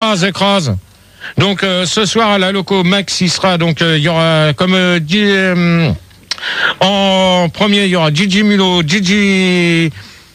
écrase. Donc ce soir à la loco Max il sera donc il y aura comme dit en premier il y aura Gigi Mulot, Gigi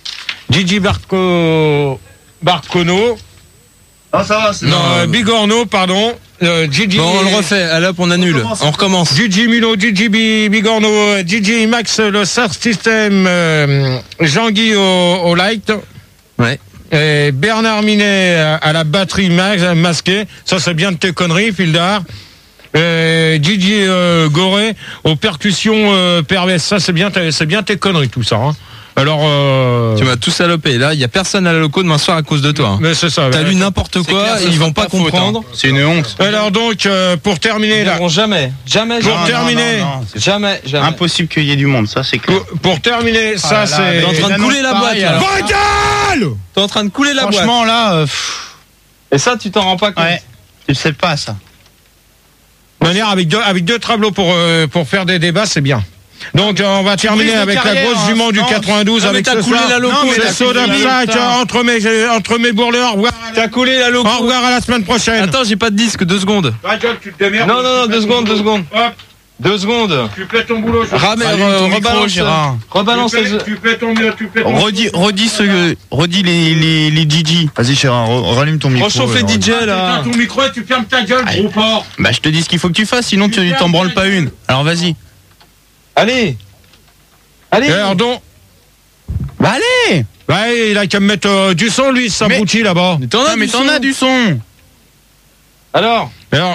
Barcono. Ah ça va, c'est non, Bigorno pardon. Gigi. Bon, on le refait. Allez hop, on annule. On recommence. Gigi Mulot, Gigi Bigorno, Gigi Max le Sound System, Jean-Guy au light. Ouais. Et Bernard Minet à la batterie masquée. Ça c'est bien de tes conneries, Fildar. Gigi Goré aux percussions perverses. Ça c'est bien tes conneries tout ça. Hein. Alors tu m'as tout salopé. Là, il y a personne à la loco demain soir à cause de toi. Hein. Mais c'est ça. T'as lu n'importe quoi, clair, ils vont pas comprendre. Faute, hein. C'est une honte. Alors donc pour terminer là. Jamais. Pour terminer. Jamais. Impossible qu'il y ait du monde, ça c'est clair. Pour terminer, ça c'est. T'es en train de couler la boîte. T'es en train de couler la boîte. Franchement là. Et ça, tu t'en rends pas compte. Ouais. Tu sais pas ça. De manière avec deux tableaux pour faire des débats, c'est bien. Donc on va terminer avec la grosse jument du 92 avec ce soir. C'est Soda Psych entre mes bourrelets. Au revoir. T'as coulé la loco. Au revoir à la semaine prochaine. Attends, j'ai pas de disque, 2 secondes. Non, 2 secondes. Hop. 2 secondes. Tu fais ton boulot. Rebalance. Tu fais ton mieux. Redis les Gigi. Vas-y Gérard, rallume ton micro. Rechauffe les DJ là. Tu ton micro et tu fermes ta gueule, gros porc. Bah je te dis ce qu'il faut que tu fasses, sinon tu t'en branles pas une. Alors vas-y. Allez. Pardon. Bah allez. Ouais, il a qu'à me mettre du son lui, ça abruti là-bas. Mais t'en as du son. Alors.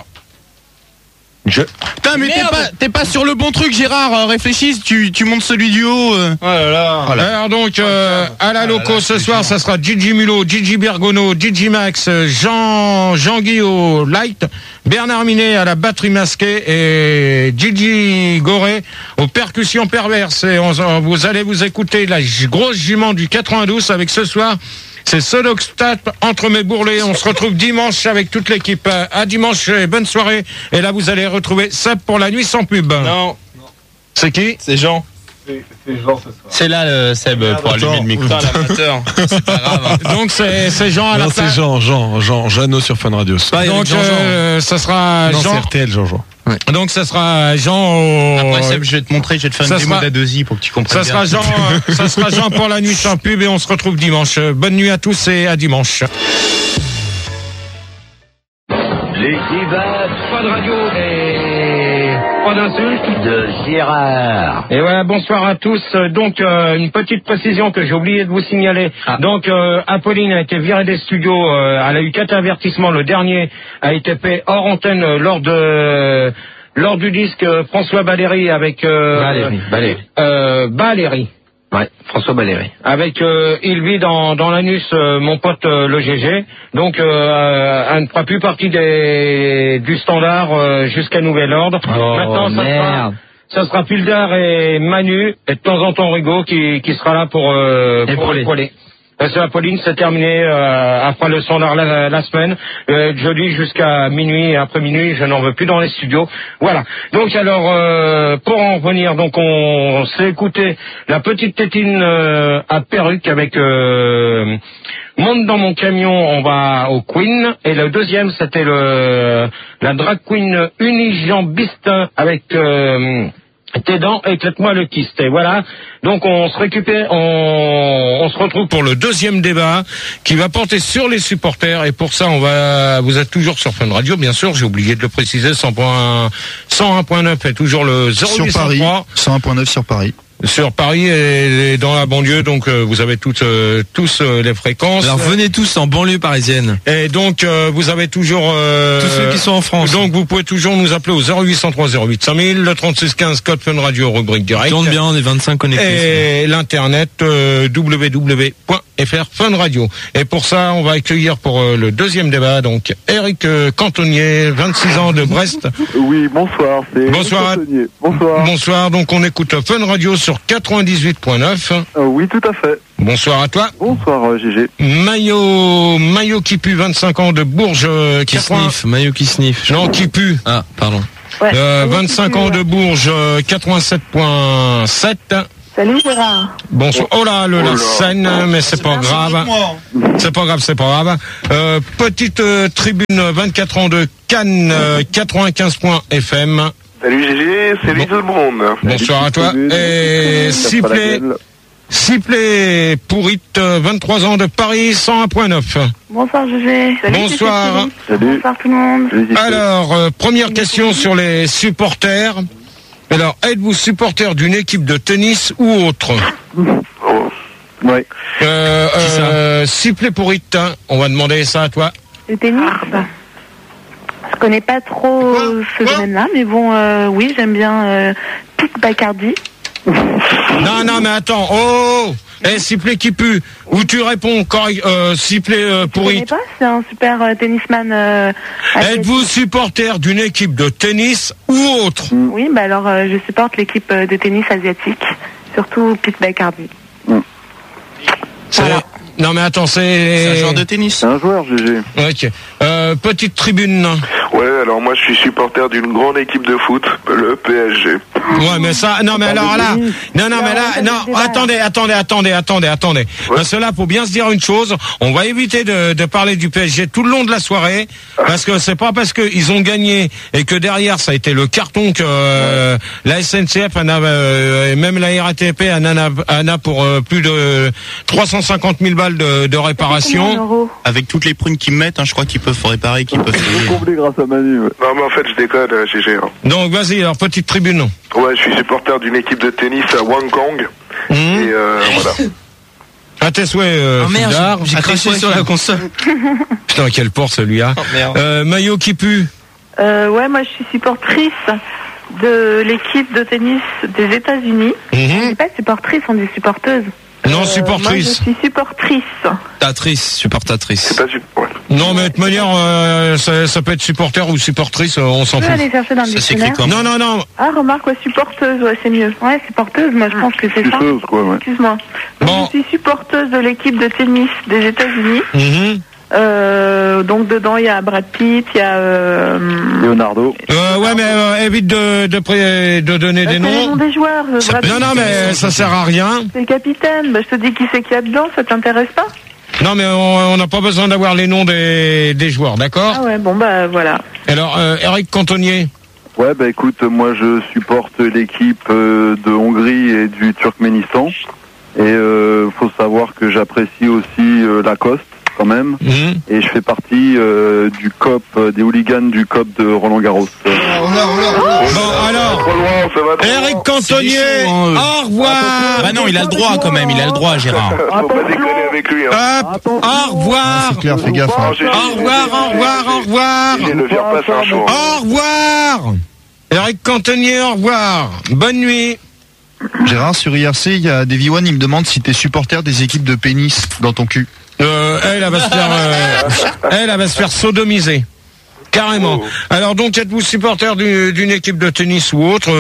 Putain, mais t'es pas sur le bon truc, Gérard. Réfléchis, tu montes celui du haut. Oh là là. Alors donc à la loco ce soir, ça sera Gigi Mulot, Gigi Bergono, Gigi Max, Jean-Guy au light, Bernard Minet à la batterie masquée et Gigi Goré aux percussions perverses. Et vous allez vous écouter la grosse jument du 92 avec ce soir. C'est Sodoxtat entre mes bourrelets. On se retrouve dimanche avec toute l'équipe. À dimanche et bonne soirée. Et là, vous allez retrouver Seb pour la nuit sans pub. Non. C'est qui? C'est Jean. C'est Jean ce soir. C'est là le Seb pour allumer le micro. L'amateur. C'est pas grave. Donc c'est Jean à la place. Non, c'est Jean Jeannot sur Fun Radio. Donc ça sera non, Jean. c'est RTL, Jean. Ouais. Donc ça sera Jean Après Seb, je vais te montrer, je vais te faire une démo d'A2I pour que tu comprennes bien. Ça sera Jean pour la nuit sans pub et on se retrouve dimanche. Bonne nuit à tous et à dimanche. Les débats Fun Radio et pas d'insulte de Gérard. Et voilà, bonsoir à tous. Donc une petite précision que j'ai oublié de vous signaler. Donc Apolline a été virée des studios. Elle a eu 4 avertissements. Le dernier a été fait hors antenne lors du disque François Baléry avec Baléry. Ouais, François Baléry. Avec il vit dans l'anus mon pote le GG. Donc elle ne fera plus partie du standard jusqu'à nouvel ordre. Maintenant ça sera Pildar et Manu et de temps en temps Rigaud qui sera là pour épauler. C'est Apolline, c'est terminé après le standard la semaine. Jeudi jusqu'à minuit et après minuit, je n'en veux plus dans les studios. Voilà. Donc alors, pour en revenir, donc on s'est écouté la petite tétine à perruque avec Monte dans mon camion, on va au Queen. Et le deuxième, c'était la drag queen unijambiste avec tes dents, éclate-moi le kyste. Et voilà. Donc on se récupère, on se retrouve pour le deuxième débat qui va porter sur les supporters. Et pour ça, vous êtes toujours sur Fun Radio, bien sûr. J'ai oublié de le préciser. 101.9 est toujours le 0803. Sur Paris. 101.9 sur Paris. Sur Paris et dans la banlieue, donc vous avez tous les fréquences. Alors venez tous en banlieue parisienne. Et donc vous avez toujours tous ceux qui sont en France. Donc vous pouvez toujours nous appeler au 0803 08 5000, le 36 15 code Fun Radio rubrique direct. Tourne bien, on est 25 connectés. Et l'internet www.fr Fun Radio. Et pour ça, on va accueillir pour le deuxième débat donc Eric Cantonnier, 26 ans de Brest. Oui, bonsoir. Bonsoir. Bonsoir. Bonsoir. Donc on écoute Fun Radio sur 98.9. Oui, tout à fait. Bonsoir à toi. Bonsoir, GG. Maillot qui pue, 25 ans de Bourges. Maillot qui sniffe. Non, qui pue. Ah, pardon. Ouais, 25 ans de Bourges, 87.7. Salut Gérard. Bonsoir. Oh là, la scène, mais c'est pas grave. C'est pas grave. Petite tribune 24 ans de Cannes, 95.fm. Salut Gégé, salut tout le monde. Bonsoir à toi. Et Sipley Pourrit, 23 ans de Paris, 101.9. Bonsoir Gégé. Salut, bonsoir. Salut. Bonsoir tout le monde. Alors, première question sur les supporters. Alors, êtes-vous supporter d'une équipe de tennis ou autre? Ouais. Sipley Pourrit, hein, on va demander ça à toi. Le tennis. Je connais pas trop ce domaine-là, mais bon, oui, j'aime bien Pete Bacardi. Non, mais attends. Oh, Sipley qui pue. Ou tu réponds Sipley Pourrit. Je connais pas, c'est un super tennisman. Êtes-vous supporter d'une équipe de tennis ou autre? Oui, bah alors je supporte l'équipe de tennis asiatique, surtout Pete Bacardi. Voilà. Non mais attends, c'est un joueur de tennis. C'est un joueur, GG. Ok. Petite tribune. Ouais, alors moi je suis supporter d'une grande équipe de foot, le PSG. Ouais, mais ça, non, mais alors là, attendez. Parce que là, faut bien se dire une chose, on va éviter de parler du PSG tout le long de la soirée, parce que c'est pas parce qu'ils ont gagné et que derrière ça a été le carton que la SNCF et même la RATP en a pour plus de 350 000 balles de réparation. Avec toutes les prunes qu'ils mettent, hein, je crois qu'ils peuvent réparer, qu'ils peuvent Comblé grâce à Manu. Ouais. Non mais en fait je déconne, GG. Hein. Donc vas-y, alors petite tribune. Ouais, je suis supporter d'une équipe de tennis à Hong Kong. Et voilà. À tes souhaits, oh merde, Fildar. j'ai craché sur la console. Putain, quel port celui-là. Oh merde. Maillot qui pue. Ouais, moi je suis supportrice de l'équipe de tennis des États-Unis. On dit pas supportrice, on dit supporteuse. Non, supportrice. Moi, je suis supportrice. Supportatrice. C'est pas super. Ouais. Non, mais de toute manière, ça peut être supporter ou supportrice, on s'en Je fout. peux aller chercher dans le dictionnaire. Non. Ah, remarque, ouais, supporteuse, ouais, c'est mieux. Ouais, supporteuse, moi je pense que c'est ça. Quoi, ouais. Excuse-moi. Bon. Je suis supporteuse de l'équipe de tennis des États-Unis. Donc dedans il y a Brad Pitt, il y a Leonardo. Ouais, mais évite de donner des c'est les noms. noms des joueurs. Brad Pitt, Non, mais ça sert à rien. c'est le capitaine. Bah, je te dis qui c'est qu'il y a dedans, ça t'intéresse pas? Non, mais on n'a pas besoin d'avoir les noms des joueurs, d'accord? Ah ouais, bon bah voilà. Alors, Eric Cantonier. Ouais, bah écoute, moi je supporte l'équipe de Hongrie et du Turkménistan. Et faut savoir que j'apprécie aussi Lacoste quand même. Et je fais partie du COP, des hooligans du COP de Roland Garros. Bon, alors, Trop loin, ça va trop Eric loin. Cantonier, au revoir. Bah non, il a le droit quand même, il a le droit, Gérard. Faut pas déconner avec lui. Hein. Hop, au revoir. C'est clair, fais gaffe. Hein. Au revoir. GG ne vient pas c'est un jour. Au revoir. Eric Cantonier, au revoir. Bonne nuit. Gérard, sur IRC, il y a Davy One, il me demande si t'es supporter des équipes de pénis dans ton cul. Elle va se faire sodomiser. Carrément. Alors donc, êtes-vous supporter d'une équipe de tennis ou autre?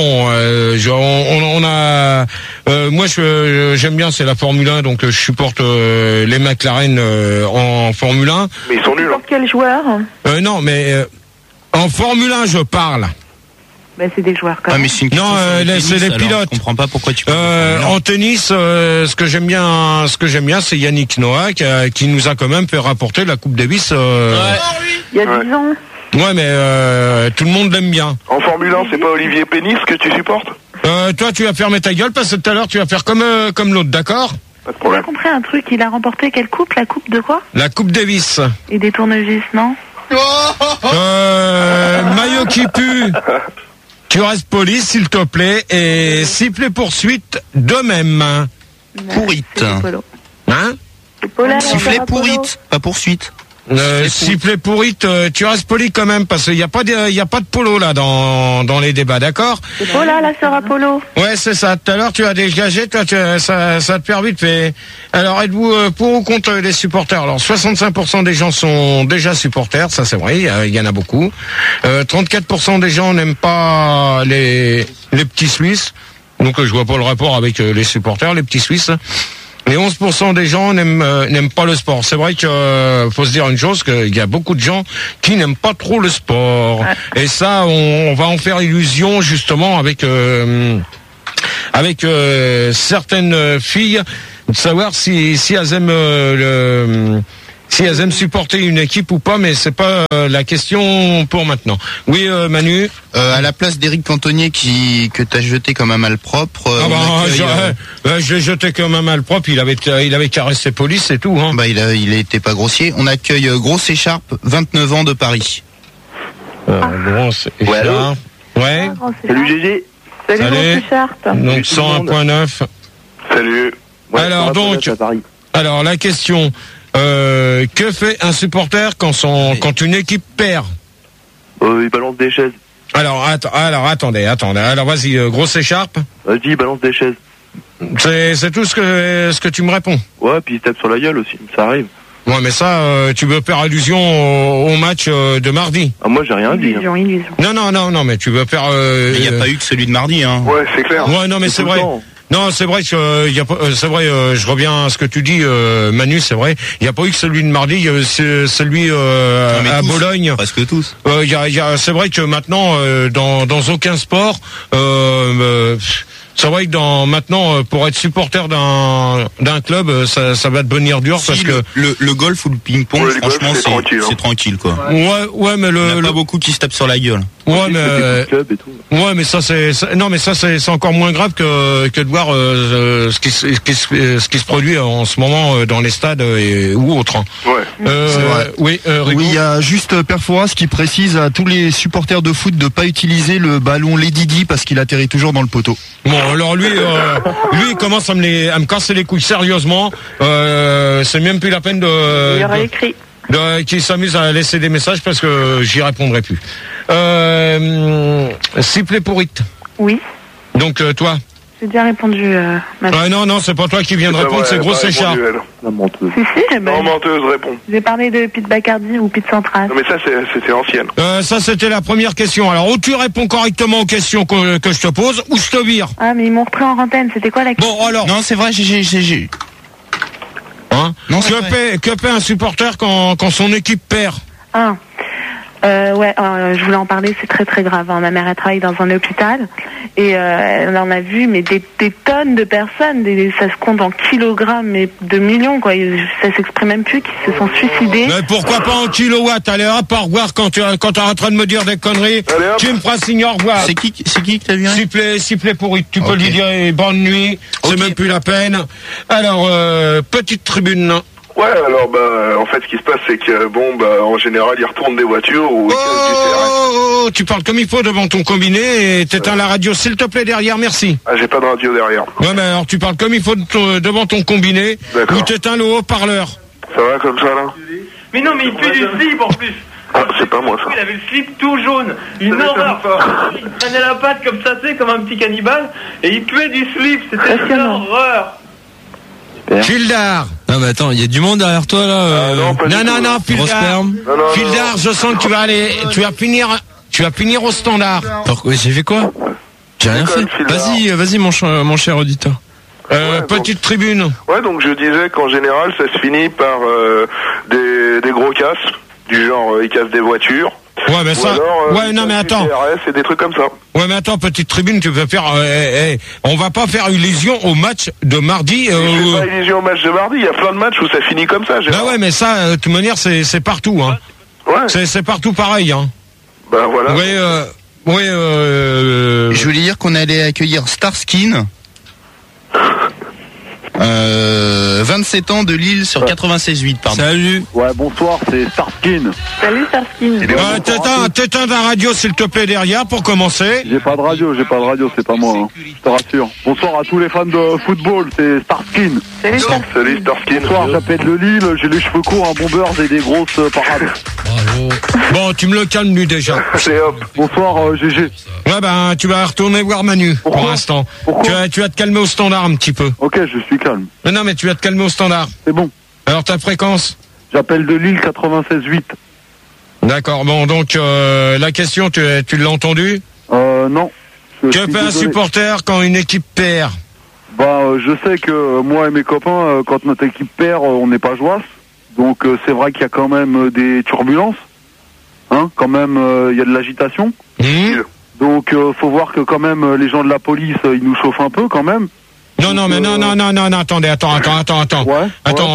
Moi, j'aime bien, c'est la Formule 1, donc je supporte les McLaren en Formule 1. Mais ils sont nuls. Pour quel joueur? Non, mais en Formule 1, je parle. Ben, c'est des joueurs quand même. Mais c'est une Non, c'est les pilotes. Je comprends pas pourquoi tu parles. En tennis, ce que j'aime bien, c'est Yannick Noah qui nous a quand même fait rapporter la Coupe Davis. Il y a 10 ans. Ouais, mais tout le monde l'aime bien. En Formule 1, c'est pas Olivier Pénis que tu supportes? Toi, tu vas fermer ta gueule parce que tout à l'heure, tu vas faire comme l'autre, d'accord? Pas de J'ai problème. compris un truc, il a remporté quelle coupe? La coupe de quoi? La Coupe Davis. Et des tournevis, non? Maillot qui pue. Tu restes poli, s'il te plaît, et sifflet poursuite de même. Pourrite. Hein? Sifflet pourrite, pas poursuite. Sifflet pourrite, tu restes poli quand même, parce qu'il n'y a pas de polo là dans les débats, d'accord? C'est Paula, la sœur Apollo. Ouais, c'est ça. Tout à l'heure, tu as dégagé, toi, ça te perd vite fait. Alors, êtes-vous pour ou contre les supporters? Alors, 65% des gens sont déjà supporters, ça c'est vrai, il y en a beaucoup. 34% des gens n'aiment pas les petits Suisses. Donc, je vois pas le rapport avec les supporters, les petits Suisses. Et 11% des gens n'aiment pas le sport. C'est vrai que faut se dire une chose, qu'il y a beaucoup de gens qui n'aiment pas trop le sport. Ouais. Et ça, on va en faire illusion justement avec avec certaines filles, de savoir si elles aiment si elles aiment supporter une équipe ou pas, mais c'est pas la question pour maintenant. Oui, Manu. À la place d'Éric Cantonier que t'as jeté comme un malpropre. Je l'ai jeté comme un malpropre. Il avait caressé police, c'est tout. Hein. Bah il était pas grossier. On accueille Grosse Écharpe, 29 ans de Paris. Grosse Écharpe. Ouais. Salut GG. Salut, Grosse Écharpe. Donc 101.9. Salut. Ouais, Alors donc, la question. Que fait un supporter quand une équipe perd? Il balance des chaises. Alors attendez. Alors vas-y, Grosse Écharpe. Vas-y, il balance des chaises. C'est tout ce que tu me réponds. Ouais, puis il tape sur la gueule aussi, ça arrive. Ouais, mais ça, tu veux faire allusion au match de mardi. Ah, moi j'ai rien dit. Illusion. Non, mais tu veux faire. Il n'y a pas eu que celui de mardi, hein. Ouais, c'est clair. Ouais, non, mais c'est vrai. Non, c'est vrai que je reviens à ce que tu dis, Manu, c'est vrai. Il n'y a pas eu que celui de mardi, il y a eu celui à tous, Bologne. Presque tous. C'est vrai que maintenant, dans aucun sport, c'est vrai que maintenant, pour être supporter d'un club, ça va devenir dur parce que le golf ou le ping-pong, franchement, c'est tranquille, quoi. Ouais, mais il y en a pas beaucoup qui se tapent sur la gueule. Ouais, mais ça c'est encore moins grave que de voir ce qui se produit en ce moment dans les stades ou autres. Ouais. C'est vrai. Oui, oui, il y a juste Perforas qui précise à tous les supporters de foot de pas utiliser le ballon Lady Di parce qu'il atterrit toujours dans le poteau. Bon, alors lui il commence à me casser les couilles sérieusement. C'est même plus la peine Il aurait écrit. Qui s'amuse à laisser des messages parce que j'y répondrai plus. Sifflet pour it. Oui. Donc toi. J'ai déjà répondu. Non, c'est pas toi qui viens de répondre, c'est Grosse Écharpe. La menteuse. Si, Non, menteuse répond. J'ai parlé de Pete Bacardi ou Pete Sampras. Non, mais ça, c'était ancienne. Ça, c'était la première question. Alors, ou tu réponds correctement aux questions que je te pose, ou je te vire. Ah, mais ils m'ont repris en antenne. C'était quoi la question? Bon, alors. Non, c'est vrai, j'ai. Hein? Non, que fait un supporter quand son équipe perd? Je voulais en parler, c'est très très grave. Ma mère elle travaille dans un hôpital et on en a vu mais des tonnes de personnes, ça se compte en kilogrammes mais de millions quoi. Ça s'exprime même plus, qui se sont suicidés. Mais pourquoi pas en kilowatts? Allez hop, au revoir quand tu es en train de me dire des conneries. Tu me feras signe au revoir. C'est qui que t'as vu? Sifflet pourri. Tu peux lui dire bonne nuit. C'est même plus la peine. Alors petite tribune. Ouais, alors en fait ce qui se passe c'est que en général ils retournent des voitures ou tu parles comme il faut devant ton combiné et t'éteins la radio s'il te plaît derrière, merci. Ah, j'ai pas de radio derrière. Ouais, mais alors tu parles comme il faut devant ton combiné ou t'éteins le haut-parleur. Ça va comme ça là? Mais non, mais il pue du slip en plus. Ah, c'est pas moi ça. Il avait le slip tout jaune, une horreur. Il prenait la patte comme ça, c'est comme un petit cannibale et il puait du slip, c'était une horreur. Fildar. Non mais attends, il y a du monde derrière toi là. Non, Fildar. Fildar, je sens que tu vas finir au standard. J'ai fait quoi? J'ai rien fait. Vas-y, mon cher auditeur. Petite tribune. Ouais, donc je disais qu'en général, ça se finit par des gros casses, du genre ils cassent des voitures. Ouais, mais ça. Alors, non, mais attends. C'est des trucs comme ça. Ouais, mais attends, petite tribune, tu peux faire. On va pas faire illusion au match de mardi. C'est pas illusion au match de mardi. Il y a plein de matchs où ça finit comme ça. Bah ouais, mais ça, de toute manière, c'est partout, hein. Ouais. C'est partout pareil, hein. Bah voilà. Je voulais dire qu'on allait accueillir Starskin. 27 ans de Lille sur 96.8, pardon. Salut. Ouais, bonsoir, c'est Starskin. Salut Starskin. T'éteins ta radio s'il te plaît derrière pour commencer. J'ai pas de radio, c'est pas moi, hein. Je te rassure. Bonsoir à tous les fans de football, c'est Starskin. Salut Starskin. Bonsoir, j'appelle de Lille, j'ai les cheveux courts, un bombeur et des grosses parades. Bravo. Bon, tu me le calmes lui déjà. Bonsoir GG. Ouais, tu vas retourner voir Manu. Pourquoi? Pour l'instant. Pourquoi? Tu vas te calmer au standard un petit peu. Ok, je suis calme. Non, mais tu vas te calmer au standard. C'est bon. Alors ta fréquence? J'appelle de Lille 96.8. D'accord, bon, donc la question, tu l'as entendue? Non. Que fait un supporter quand une équipe perd? Je sais que moi et mes copains, quand notre équipe perd, on n'est pas joyeux. Donc c'est vrai qu'il y a quand même des turbulences. Hein, quand même, il y a de l'agitation. Donc faut voir que quand même les gens de la police ils nous chauffent un peu quand même. Non, attendez, attends. Ouais.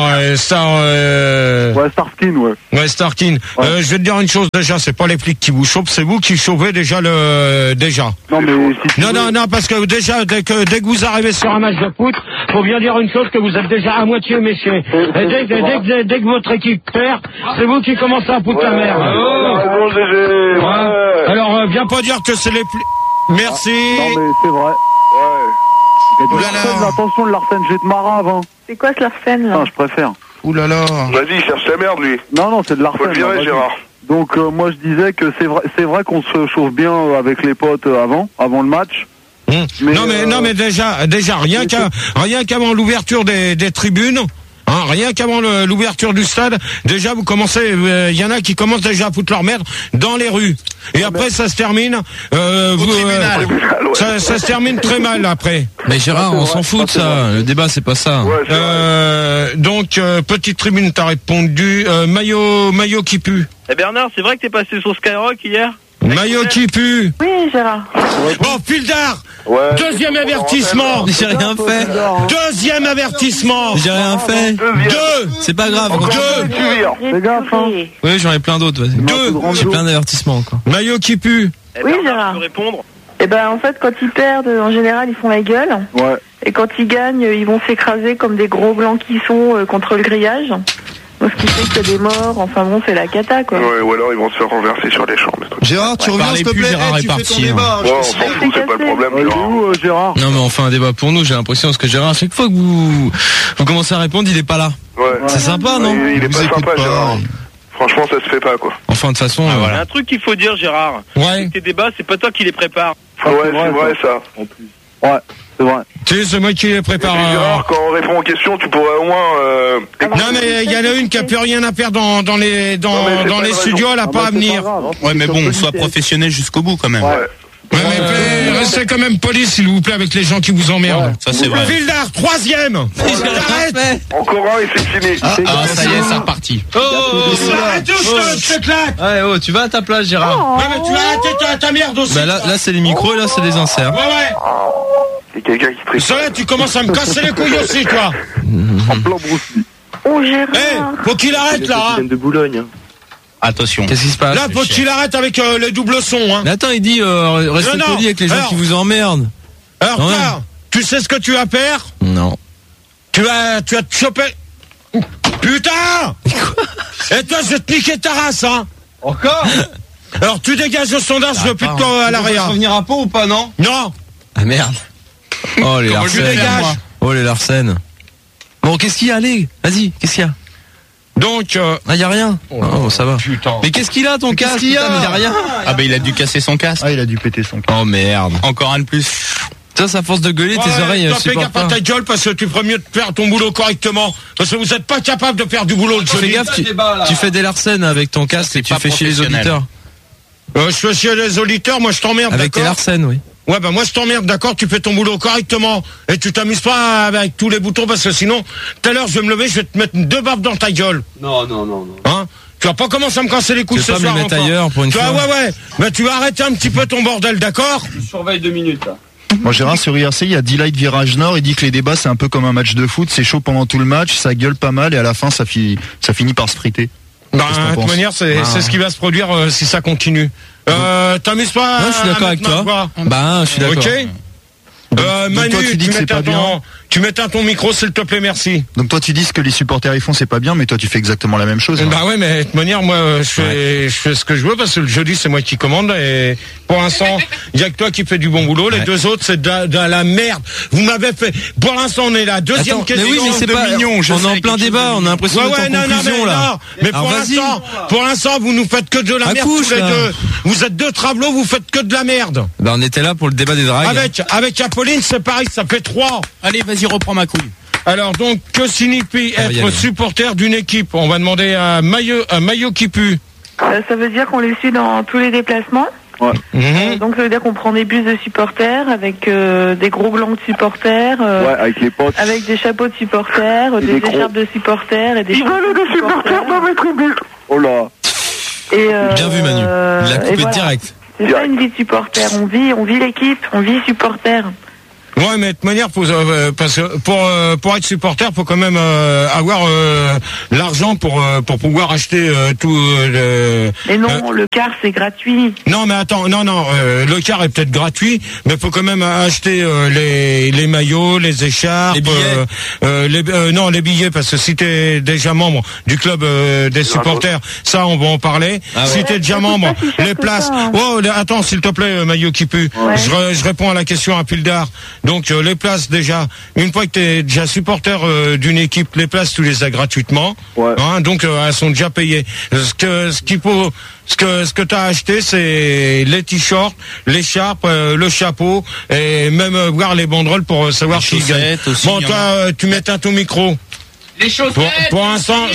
Starskin, ouais. Ouais, Starskin. Ouais. Je vais te dire une chose déjà, c'est pas les flics qui vous chauffent, c'est vous qui chauffez déjà déjà. Non, mais si Non, parce que déjà, dès que vous arrivez sur un match de foot, faut bien dire une chose, que vous êtes déjà à moitié méchés. Et dès que votre équipe perd, c'est vous qui commencez à foutre la merde. Bon, GG. Ouais. Alors, viens pas dire que c'est les flics. Merci. Non, mais c'est vrai. Ouais. Attention, le Larsen, j'ai de marave, hein. C'est quoi ce Larsen, là? Non, je préfère. Oulala. Vas-y, cherche ta merde, lui. Non, c'est de Larsen. Faut le virer, vas-y. Gérard. Donc, moi, je disais que c'est vrai qu'on se chauffe bien avec les potes avant le match. Non, mais déjà, rien qu'avant l'ouverture des tribunes, hein, rien qu'avant l'ouverture du stade, déjà vous commencez, il y en a qui commencent déjà à foutre leur merde dans les rues. Et après ça se termine, ça se termine très mal après. Mais Gérard, on s'en fout de ça. Le débat, c'est pas ça. Donc petite tribune, t'as répondu. Maillot qui pue. Eh Bernard, c'est vrai que t'es passé sur Skyrock hier? Maillot qui pue. Oui, Gérard. Bon, Fildar. Ouais. Deuxième avertissement. J'ai rien fait. Deuxième avertissement. J'ai rien fait. Deux. C'est pas grave. Fais gaffe, hein. Oui, j'en ai plein d'autres, vas-y. J'ai plein d'avertissements encore. Maillot qui pue. Oui, Gérard. Tu peux répondre? Eh ben, en fait, quand ils perdent, en général, ils font la gueule. Ouais. Et quand ils gagnent, ils vont s'écraser comme des gros blancs qui sont contre le grillage. Donc, ce qui fait qu'il y a des morts. Enfin bon, c'est la cata, quoi. Ouais, ou alors ils vont se faire renverser sur les champs. Gérard, tu reviens s'il te plaît. Gérard est Tu fais ton parti, débat. Ouais, on s'en fout, c'est pas le problème, Il est Gérard. où, Gérard? Non, mais on fait un débat pour nous. J'ai l'impression parce que Gérard, à chaque fois que vous commencez à répondre, il est pas là. Ouais. C'est sympa, non? Il est pas sympa, Gérard. Franchement, ça se fait pas, quoi. Enfin, de toute façon, Il y a voilà. un truc qu'il faut dire, Gérard. Ouais. Tes débats, c'est pas toi qui les prépares. Ouais, c'est vrai, ça. En plus. Ouais, c'est vrai. Tu sais, c'est moi qui les prépare. Gérard, quand on répond aux questions, tu pourrais au moins... Non, mais il y en a une qui a plus rien à faire dans les studios, elle a pas à venir. Ouais, mais bon, sois professionnel jusqu'au bout quand même. Ouais. Ouais, mais restez quand même poli, s'il vous plaît, avec les gens qui vous emmerdent. Ça, c'est vrai. Fildar, troisième. Arrête. Encore un et c'est fini. Ah, ça y est, c'est reparti. Arrête, je te claque. Ouais, tu vas à ta place, Gérard. Ouais, mais tu vas arrêter ta merde aussi. Bah là, c'est les micros et là, c'est les inserts. Ouais. C'est quelqu'un qui triche. Ça, tu commences à me casser les couilles aussi, toi. En plan Bruce Lee. Oh, Gérard. Faut qu'il arrête, là. de Boulogne. Attention. Qu'est-ce qui se passe? Là, faut qu'il arrête avec les doubles sons, hein. Mais attends, il dit restez Non, poli avec les gens alors- qui vous emmerdent. Alors, Ouais. toi, tu sais ce que tu vas faire? Non. Tu vas te choper. Putain! Et toi, je vais te niquer ta race, hein. Encore? Alors, tu dégages le sondage depuis que toi à l'arrière. Revenir à Pau ou pas, non? Non! Ah merde. Oh les Tu Larsen. dégages. Oh les Larsen. Bon, qu'est-ce qu'il y a? Allez, vas-y, qu'est-ce qu'il y a? Donc, Ah, y a rien. Oh, ça va. putain. Mais qu'est-ce qu'il a ton casque? qu'il y a Putain, mais y a rien. Ah, bah, il a dû casser son casque. Ah, il a dû péter son casque. Oh merde. Encore un de plus. Ça, à force de gueuler, tes oreilles toi, fais supportent gaffe à pas. ta gueule parce que tu ferais mieux de faire ton boulot correctement. Parce que vous êtes pas capable de faire du boulot de Fais joli. gaffe, tu fais des Larsen avec ton casque et tu pas fais chier les professionnel. auditeurs. Je fais chier les auditeurs, moi je t'emmerde, Avec tes d'accord? Larsen, oui. Ouais, bah moi je t'emmerde, d'accord? Tu fais ton boulot correctement. Et tu t'amuses pas avec tous les boutons parce que sinon, tout à l'heure je vais me lever, je vais te mettre 2 baffes dans ta gueule. Non. Hein? Tu vas pas commencer à me casser les couilles Tu ce veux pas me soir les mettre encore. ailleurs pour une Tu fois? vois, ouais. Mais tu vas arrêter un petit peu ton bordel, d'accord? Je surveille 2 minutes, là. Moi, Gérard, sur IRC, il y a D-Light Virage Nord. Il dit que les débats, c'est un peu comme un match de foot. C'est chaud pendant tout le match, ça gueule pas mal et à la fin, ça finit par se friter. Bah, Qu'est-ce que t'en de toute penses? manière, c'est ce qui va se produire si ça continue. T'amuses pas? Ouais, je suis d'accord à avec mettre toi. ma voix. Bah, je suis d'accord. Ok. Manu, toi, tu dis que c'est pas bien. Tu m'éteins ton micro, s'il te plaît, merci. Donc toi, tu dis ce que les supporters ils font, c'est pas bien, mais toi, tu fais exactement la même chose. hein. Bah ouais, mais de toute manière, moi, je fais ce que je veux parce que le jeudi, c'est moi qui commande et pour l'instant, il y a que toi qui fais du bon boulot. Les deux autres, c'est de la merde. Vous m'avez fait. Pour l'instant, on est là. Deuxième Attends, question. mais oui, mais c'est pas. mignon, je On sais est en quelque plein chose débat, de on a l'impression d'être en conclusion là. Mais Alors, vas-y. pour l'instant, vous nous faites que de la merde Accouche, tous les là. deux. Vous êtes deux travelots, vous faites que de la merde. Bah, on était là pour le débat des dragues. Avec Apolline, c'est pareil, ça fait 3. Allez, vas-y, reprends ma couille. Alors donc, que signifie va y être aller. supporter d'une équipe? On va demander à Maillot qui pue. Ça veut dire qu'on les suit dans tous les déplacements. Donc ça veut dire qu'on prend des bus de supporters avec des gros glands de supporters, Ouais, avec les potes. avec des chapeaux de supporters, des des écharpes de supporters et des Ils veulent des supporters dans mes tribunes. Oh là. Et Bien vu, Manu. Il l'a et coupé voilà. direct. C'est ça une vie de supporter. On vit l'équipe, on vit supporter. Ouais, mais de toute manière, parce que pour être supporter, faut quand même avoir l'argent pour pouvoir acheter tout. Mais non, le car c'est gratuit. Non, mais attends, non, le car est peut-être gratuit, mais faut quand même acheter les maillots, les écharpes, les billets. Non, les billets, parce que si t'es déjà membre du club des supporters, ça on va en parler. Si t'es déjà membre, les places. Oh, attends, s'il te plaît, maillot qui pue. Ouais. Je réponds à la question à Pildar. Donc les places déjà, une fois que tu es déjà supporter d'une équipe, les places tu les as gratuitement. Ouais. Hein, donc elles sont déjà payées. Ce que tu as acheté, c'est les t-shirts, l'écharpe, le chapeau et même voir les banderoles pour savoir qui gagne. Bon, toi tu m'éteins ton micro. Les chaussettes. Pour l'instant,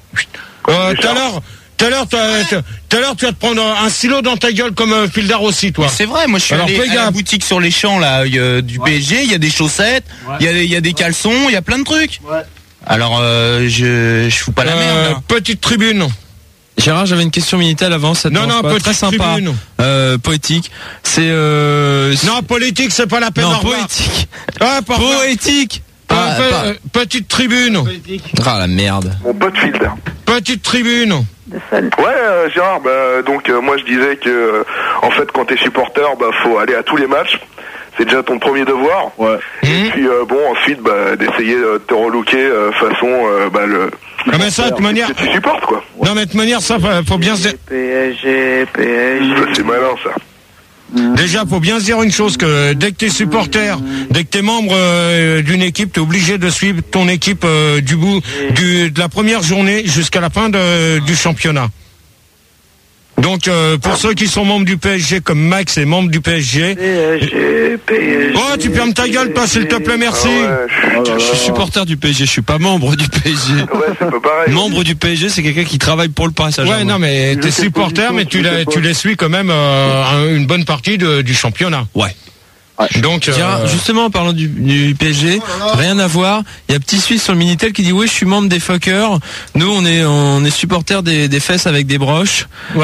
tout à l'heure, tu vas te prendre un stylo dans ta gueule comme Pildar aussi, toi. C'est vrai, moi je suis allé à la boutique sur les champs là, du PSG, il y a des chaussettes, il y a des caleçons, il y a plein de trucs. Ouais. Alors je fous pas la merde. Là. Petite tribune. Gérard, j'avais une question Minitel avant, ça petite très sympa. Poétique. C'est Non, politique, c'est pas la peine. Non, poétique. Poétique. Petite tribune. Ah la merde. Mon pote Pildar. Petite tribune. Ouais, Gérard, donc moi je disais que en fait quand t'es supporter, faut aller à tous les matchs. C'est déjà ton premier devoir. Ouais. Et puis ensuite d'essayer de te relooker façon Ah mais ça de toute manière que tu supportes quoi. Ouais. Non mais de toute manière ça faut bien se PSG. Ça, c'est malin ça. Déjà, faut bien se dire une chose, que dès que t'es supporter, dès que t'es membre d'une équipe, t'es obligé de suivre ton équipe de la première journée jusqu'à la fin du championnat. Donc, pour ceux qui sont membres du PSG, comme Max est membre du PSG. PSG. Oh, tu fermes ta gueule, toi, s'il te plaît, merci. Je suis supporter du PSG, je suis pas membre du PSG. Ouais, c'est pas pareil. Membre du PSG, c'est quelqu'un qui travaille pour le Paris Saint-Germain. Ouais, non, mais t'es supporter, mais tu les suis quand même une bonne partie du championnat. Ouais. Donc, justement, en parlant du PSG, rien à voir. Il y a Petit Suisse sur le Minitel qui dit oui, je suis membre des fuckers. Nous, on est supporters des fesses avec des broches. Ouais.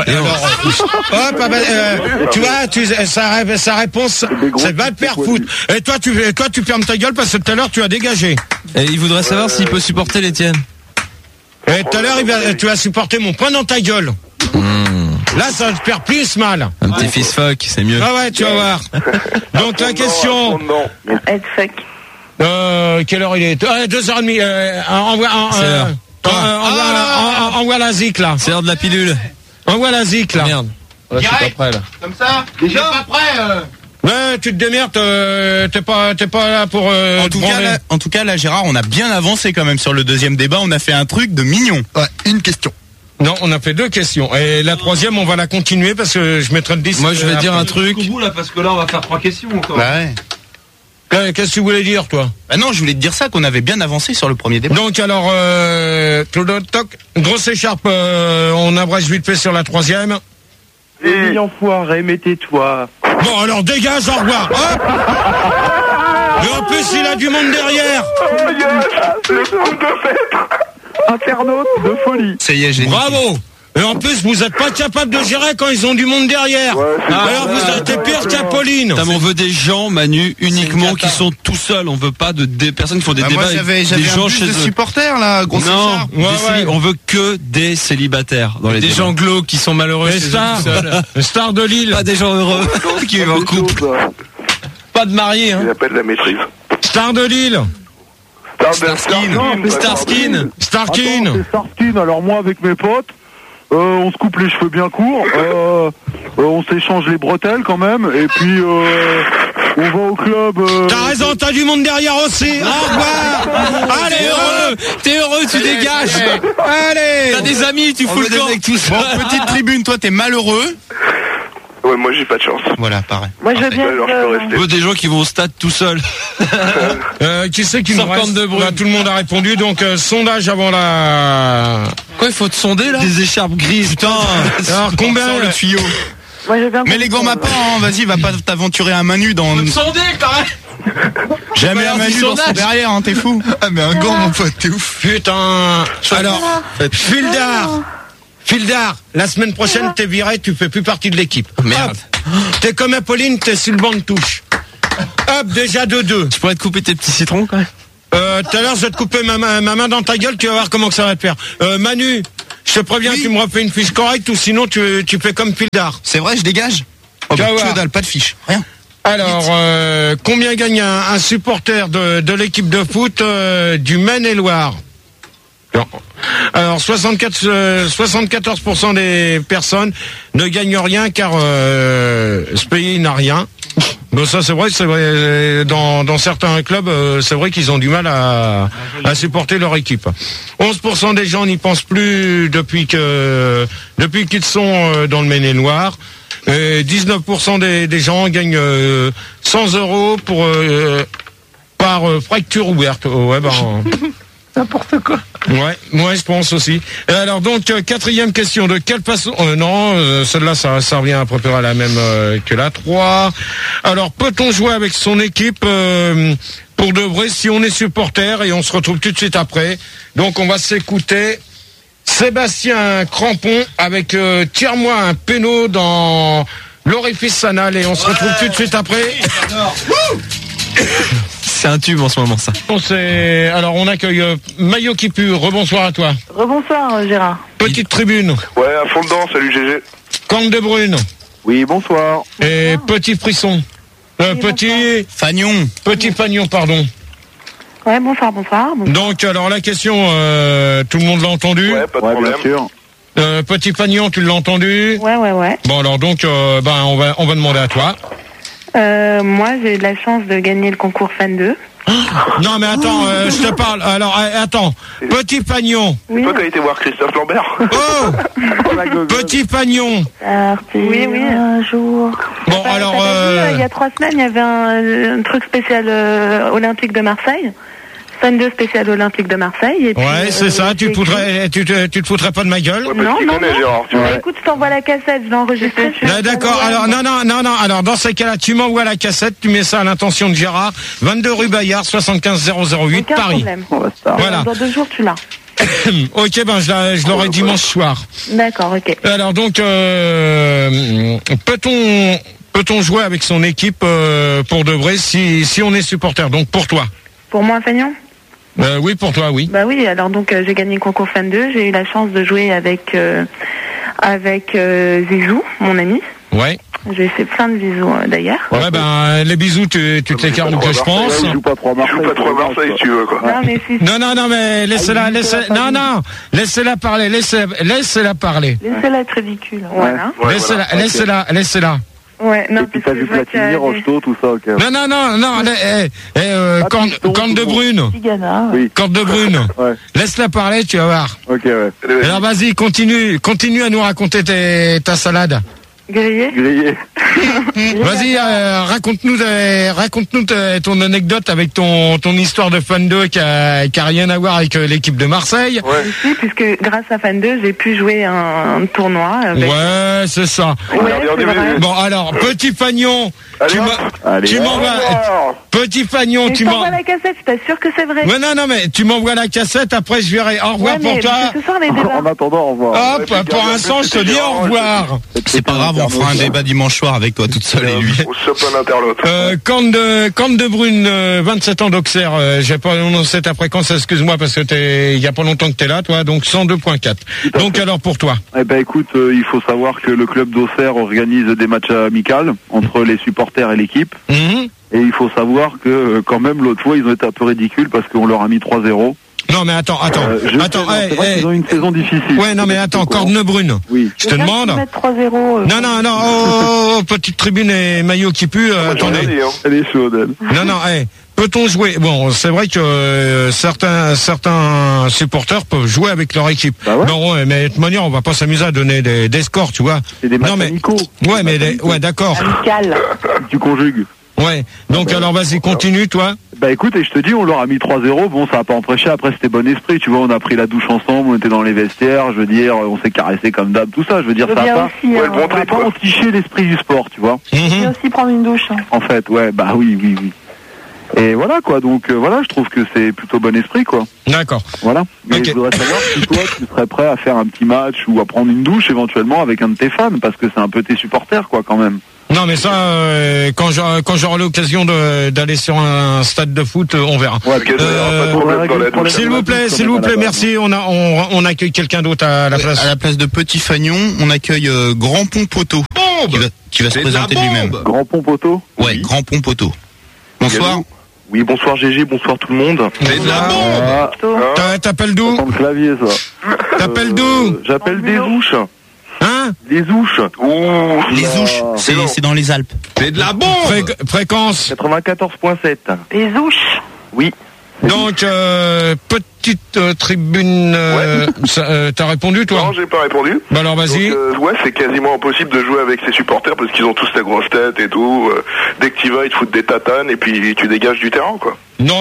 Tu vois, sa réponse, c'est va te faire foutre. Et toi, tu fermes ta gueule parce que tout à l'heure, tu as dégagé. Et il voudrait savoir s'il peut supporter l'Étienne. Et tout à l'heure, tu vas supporter mon poing dans ta gueule. Là, ça va te faire plus mal. Un petit fils fuck, c'est mieux. Ah ouais, tu vas voir. Donc la question. Quelle heure il est 2h30. Envoie la zik là. C'est l'heure de la pilule. Envoie la zik là. Merde. Ouais, je suis pas prêt là. Comme ça. Déjà pas prêt. Ouais, tu te démerdes. T'es pas là pour. En tout cas, là, Gérard, on a bien avancé quand même sur le deuxième débat. On a fait un truc de mignon. Ouais, une question. Non, on a fait 2 questions. Et la troisième, on va la continuer parce que je mettrai le 10. Moi, je vais dire un truc. Bout, là, parce que là, on va faire 3 questions encore. Bah ouais. Qu'est-ce que tu voulais dire, toi? Bah non, je voulais te dire ça, qu'on avait bien avancé sur le premier débat. Donc, alors, grosse écharpe, on abrège vite fait sur la troisième. Et enfoiré, mettez-toi. Bon, alors, dégage, au revoir. Hop. Et en plus, il a du monde derrière. Oh, yes, le nombre de mètres. Internaute de folie. Ça y est, j'ai Bravo. Et en plus, vous êtes pas capable de gérer quand ils ont du monde derrière. Ouais, alors vous êtes pire qu'Apolline. On veut des gens, Manu, uniquement qui sont tout seuls. On veut pas des personnes qui font des débats. Moi, j'avais des gens chez eux. Supporters là, gros. Non, on veut que des célibataires dans les débats. Gens glauques qui sont malheureux. Les stars de Lille. Pas des gens heureux qui vivent en couple. Pas de mariés. Il appelle la maîtrise. Stars de Lille. Starskin. Attends, c'est Starskin. Alors moi avec mes potes, on se coupe les cheveux bien courts, on s'échange les bretelles quand même, et puis on va au club. T'as raison, t'as du monde derrière aussi. Au revoir. Allez, heureux. T'es heureux, tu dégages. Allez. T'as des amis, tu fous le camp. Bon, petite tribune, toi t'es malheureux. Ouais, moi j'ai pas de chance. Voilà, pareil. Moi je veux bien. On veut des gens qui vont au stade tout seuls. Qui c'est qui nous reste de bruit. Tout le monde a répondu, donc sondage avant la. Quoi, il faut te sonder là? Des écharpes grises. Putain. Alors combien le tuyau? Moi, je veux bien. Mais les gants ma pas, hein, vas-y, va pas t'aventurer à main nue dans. Faut te sonder quand même. Jamais à main nue dans son derrière, hein, t'es fou. Ah mais un gant mon pote, t'es ouf. Putain. Alors, Pildar, la semaine prochaine t'es viré, tu fais plus partie de l'équipe. Merde. T'es comme Apolline, t'es sur le banc de touche. Hop, déjà 2-2. Tu pourrais te couper tes petits citrons quand même. Tout à l'heure, je vais te couper ma main dans ta gueule, tu vas voir comment que ça va te faire. Manu, je te préviens, tu me refais une fiche correcte ou sinon tu fais comme Pildar. C'est vrai, je dégage. Oh, bah, que dalle, pas de fiche, rien. Alors, combien gagne un supporter de l'équipe de foot du Maine-et-Loire? Alors, 74% des personnes ne gagnent rien car ce pays n'a rien. Bon, ça c'est vrai dans certains clubs, c'est vrai qu'ils ont du mal à supporter leur équipe. 11% des gens n'y pensent plus depuis qu'ils sont dans le Maine-et-Loire. 19% des gens gagnent 100 € par fracture ouverte. Ouais, n'importe quoi. Ouais, moi je pense aussi. Et alors donc quatrième question, de quelle façon celle-là ça revient à peu près à la même que la 3. Alors peut-on jouer avec son équipe pour de vrai si on est supporter, et on se retrouve tout de suite après. Donc on va s'écouter Sébastien Crampon avec tire-moi un péno dans l'orifice anal, et on se retrouve tout de suite après. C'est un tube en ce moment, ça. Alors on accueille Maillot qui pue. Rebonsoir à toi. Rebonsoir Gérard. Petite tribune. Ouais, à fond dedans, salut GG. Corne de Brune. Oui, bonsoir. Et Petit Frisson. Petit Fagnon. Petit Fagnon, pardon. Ouais, bonsoir. Donc alors la question, tout le monde l'a entendu? Ouais, pas de problème. Bien sûr. Petit Fagnon, tu l'as entendu? Ouais. Bon alors donc on va demander à toi. Moi, j'ai eu de la chance de gagner le concours Fan 2. Non mais attends, je te parle. Alors attends, Petit Fagnon. C'est toi qui as été voir Christophe Lambert. Oh Petit Fagnon. Oui. Un jour. Bon alors. Il y a 3 semaines, il y avait un truc spécial olympique de Marseille. Fan 2 spécial olympique de Marseille. Et puis, ouais, c'est ça. Tu te foutrais pas de ma gueule? Ouais, non. Gérard, écoute, je t'envoie la cassette, je l'ai enregistrée. D'accord. Alors non. Alors dans ces cas-là, tu m'envoies la cassette, tu mets ça à l'intention de Gérard, 22 rue Bayard, 75 008 Aucun Paris. Problème. Voilà. Dans 2 jours, tu l'as. Ok, je l'aurai dimanche soir. D'accord, ok. Alors donc, peut-on jouer avec son équipe pour de vrai si on est supporter? Donc pour toi. Pour moi, Fagnon? Oui, pour toi, oui. Bah oui, alors donc j'ai gagné le concours Fan 2, j'ai eu la chance de jouer avec Zizou, mon ami. Ouais. J'ai fait plein de bisous d'ailleurs. Ouais, les bisous, tu te les cartes que je pense. Il joue pas trop à Marseille. Si tu veux, quoi. Non, mais si. Non, mais laissez-la parler, laissez-la parler. Laissez-la être ridicule, voilà. Laissez-la. Ouais, non, et puis t'as vu Platini, Rocheteau, tout ça, ok. Non, Corne de Brune. Oui. Corne de Brune. Ouais. Laisse-la parler, tu vas voir. Ok, ouais. Alors vas-y, continue à nous raconter ta salade. Grillé. Vas-y, raconte-nous ton anecdote avec ton histoire de Fan 2 qui a rien à voir avec l'équipe de Marseille. Ouais. Si, puisque grâce à Fan 2, j'ai pu jouer un tournoi. Avec... Ouais, c'est ça. Ouais, c'est vrai. Bon, alors, Petit Fagnon, tu m'envoies... Petit Fagnon, tu m'envoies la cassette, je t'assure que c'est vrai. Ouais, non, mais tu m'envoies la cassette, après je verrai. Au revoir pour toi. Ce soir, les débats. En attendant, au revoir. Hop, pour l'instant, je te dis au revoir. C'est pas grave, on fera un débat dimanche soir avec toi toute seule et lui. On se chope un interlope. Corne de Brune, 27 ans d'Auxerre. J'ai pas annoncé ta fréquence, excuse-moi, parce que il y a pas longtemps que t'es là, toi, donc 102.4. Donc alors pour toi. Eh ben écoute, il faut savoir que le club d'Auxerre organise des matchs amicaux entre les supporters et l'équipe. Et il faut savoir que quand même l'autre fois ils ont été un peu ridicules parce qu'on leur a mis 3-0. Non mais attends. Ils ont une saison difficile. Ouais, non mais attends, Corne de Brune. Oui. Je te demande. Non. Oh, petite tribune et maillot qui pue. Attendez. Elle est chaude. Elle. Non. Peut-on jouer? Bon, c'est vrai que certains supporters peuvent jouer avec leur équipe. Bah ouais. Non, mais de toute manière, on va pas s'amuser à donner des scores, tu vois. C'est des matchs amicaux. Ouais, ouais, d'accord. Amical. Tu conjugues. Ouais. Donc alors vas-y, continue, toi. Bah écoute, et je te dis, on leur a mis 3-0. Bon, ça a pas empêché. Après, c'était bon esprit. Tu vois, on a pris la douche ensemble, on était dans les vestiaires. Je veux dire, on s'est caressé comme d'hab, tout ça. Je veux dire, ça a pas. on a pas entiché l'esprit du sport, tu vois. Je vais aussi prendre une douche. En fait, ouais, bah oui. Et voilà quoi, donc voilà, je trouve que c'est plutôt bon esprit quoi. D'accord. Voilà. Mais Okay. je voudrais savoir si toi tu serais prêt à faire un petit match ou à prendre une douche éventuellement avec un de tes fans, parce que c'est un peu tes supporters quoi quand même. Non, mais ça, quand j'aurai l'occasion d'aller sur un stade de foot, on verra. S'il vous plaît, merci. On accueille quelqu'un d'autre à la place. À la place de Petit Fagnon, on accueille Grand Pont Poteau. Qui va se présenter lui-même. Grand Pont Poteau. Ouais, Grand Pont Poteau. Bonsoir. Oui, bonsoir GG, bonsoir tout le monde. C'est de la bombe. T'appelles d'où? C'est le clavier, ça. T'appelles d'où? J'appelle des ouches. Hein? Les ouches. Les ouches, c'est dans les Alpes. C'est de la bombe. Fréquence 94.7. Les ouches. Oui. Donc, petite tribune, t'as répondu toi? Non, j'ai pas répondu. Bah alors vas-y. Ouais, c'est quasiment impossible de jouer avec ses supporters parce qu'ils ont tous la grosse tête et tout. Dès que tu vas, ils te foutent des tatanes et puis tu dégages du terrain, quoi. Non,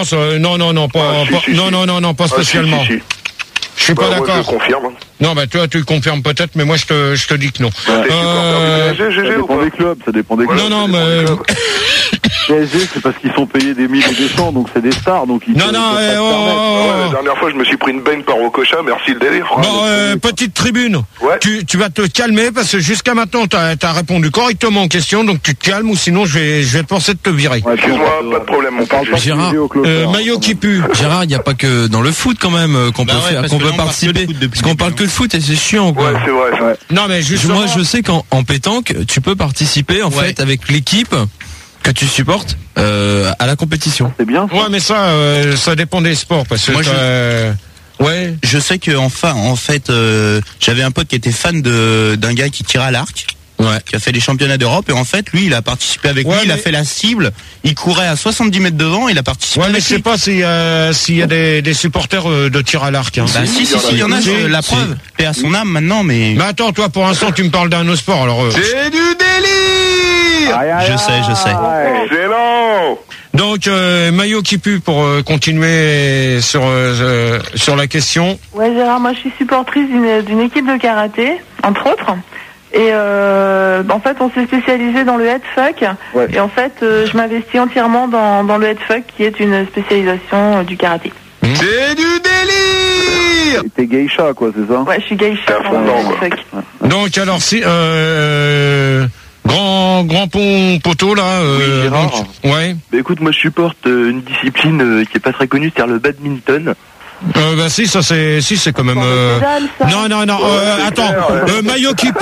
pas spécialement. Si. Je suis pas d'accord. Je confirme. Non, bah toi tu le confirmes peut-être, mais moi je te dis que non. Ça dépend des clubs, ça dépend des clubs. Non, mais PSG, c'est parce qu'ils sont payés des milliers des cents, donc c'est des stars, donc ils. Non, la dernière fois, je me suis pris une baigne par Okocha, merci le délire. Bon, petite tribune. Ouais. Tu vas te calmer parce que jusqu'à maintenant t'as répondu correctement aux questions, donc tu te calmes ou sinon je vais te forcer de te virer. Ouais, excuse-moi, pas de problème, mon père. Gérard, maillot qui pue. Gérard, il n'y a pas que dans le foot quand même qu'on peut faire, qu'on peut participer. Parce qu'on parle que de foot et c'est chiant, quoi. Ouais, c'est vrai. Non, mais justement. Moi, je sais qu'en pétanque, tu peux participer, en fait, avec l'équipe que tu supportes, à la compétition. C'est bien. Ouais, mais ça dépend des sports, parce que moi, ouais. Je sais que, en fait, j'avais un pote qui était fan d'un gars qui tirait à l'arc. Ouais. Qui a fait les championnats d'Europe et en fait lui il a participé avec lui, il a fait la cible, il courait à 70 mètres devant, il a participé. Ouais, mais je sais pas s'il y a des supporters de tir à l'arc. Hein. Bah si, il y en a, la preuve. Paix à son âme maintenant, mais. Mais attends, toi pour l'instant tu me parles d'un autre sport alors. C'est du délire. Je sais. Excellent. Donc maillot qui pue pour continuer sur la question. Ouais Gérard, moi je suis supportrice d'une équipe de karaté, entre autres. Et en fait, on s'est spécialisé dans le headfuck. Ouais. Et en fait, je m'investis entièrement dans le headfuck, qui est une spécialisation du karaté. C'est du délire. Et t'es geisha, quoi, c'est ça? Ouais, je suis geisha dans le headfuck. Donc alors si grand pont poteau là. Oui, Gérard. Donc, ouais. Bah écoute, moi je supporte une discipline qui est pas très connue, c'est-à-dire le badminton. Bah si, ça c'est quand même. Non. Attends. Maillot qui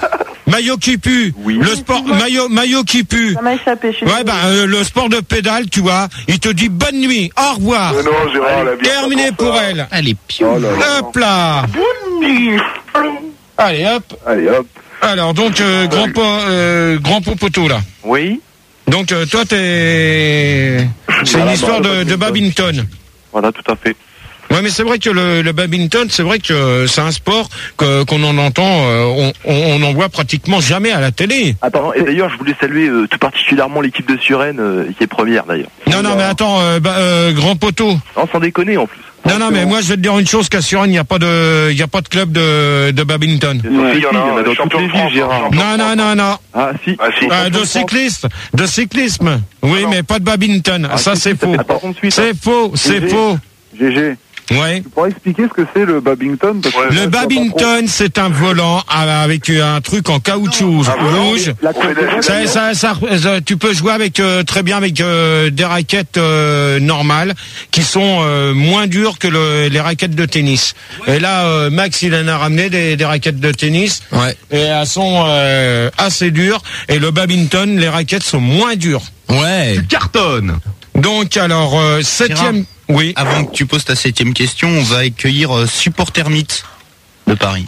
pue. Oui. Le sport maillot qui pue. Ça m'a échappé. Le sport de pédale, tu vois, il te dit bonne nuit, au revoir. Non, Gérard, terminé pour elle. Elle est piou. Hop là. Bonne nuit. Allez hop. Alors donc grand pont poteau là. Oui. Donc toi c'est une histoire de badminton. Voilà, tout à fait. Ouais, mais c'est vrai que le badminton, c'est vrai que c'est un sport qu'on en entend, on en voit pratiquement jamais à la télé. Attends, et d'ailleurs, je voulais saluer tout particulièrement l'équipe de Suresnes, qui est première d'ailleurs. Non, mais attends, grand poteau. Non, sans déconner en plus. Non, mais moi je vais te dire une chose, qu'à Suresnes, il n'y a pas de club de badminton. Il y en a dans toutes les villes, Gérard. Non. Ah si. De cyclisme. Oui, mais pas de badminton. Ça c'est faux. C'est faux. GG. Ouais. Tu pourrais expliquer ce que c'est le badminton? Le badminton, c'est un volant avec un truc en caoutchouc rouge. Tu peux jouer avec très bien avec des raquettes normales qui sont moins dures que les raquettes de tennis. Et là, Max, il en a ramené des raquettes de tennis. Ouais. Et elles sont assez dures. Et le badminton, les raquettes sont moins dures. Ouais. Tu cartonnes. Donc alors, septième. Oui. Avant que tu poses ta 7e question, on va accueillir Supporter Mythe de Paris.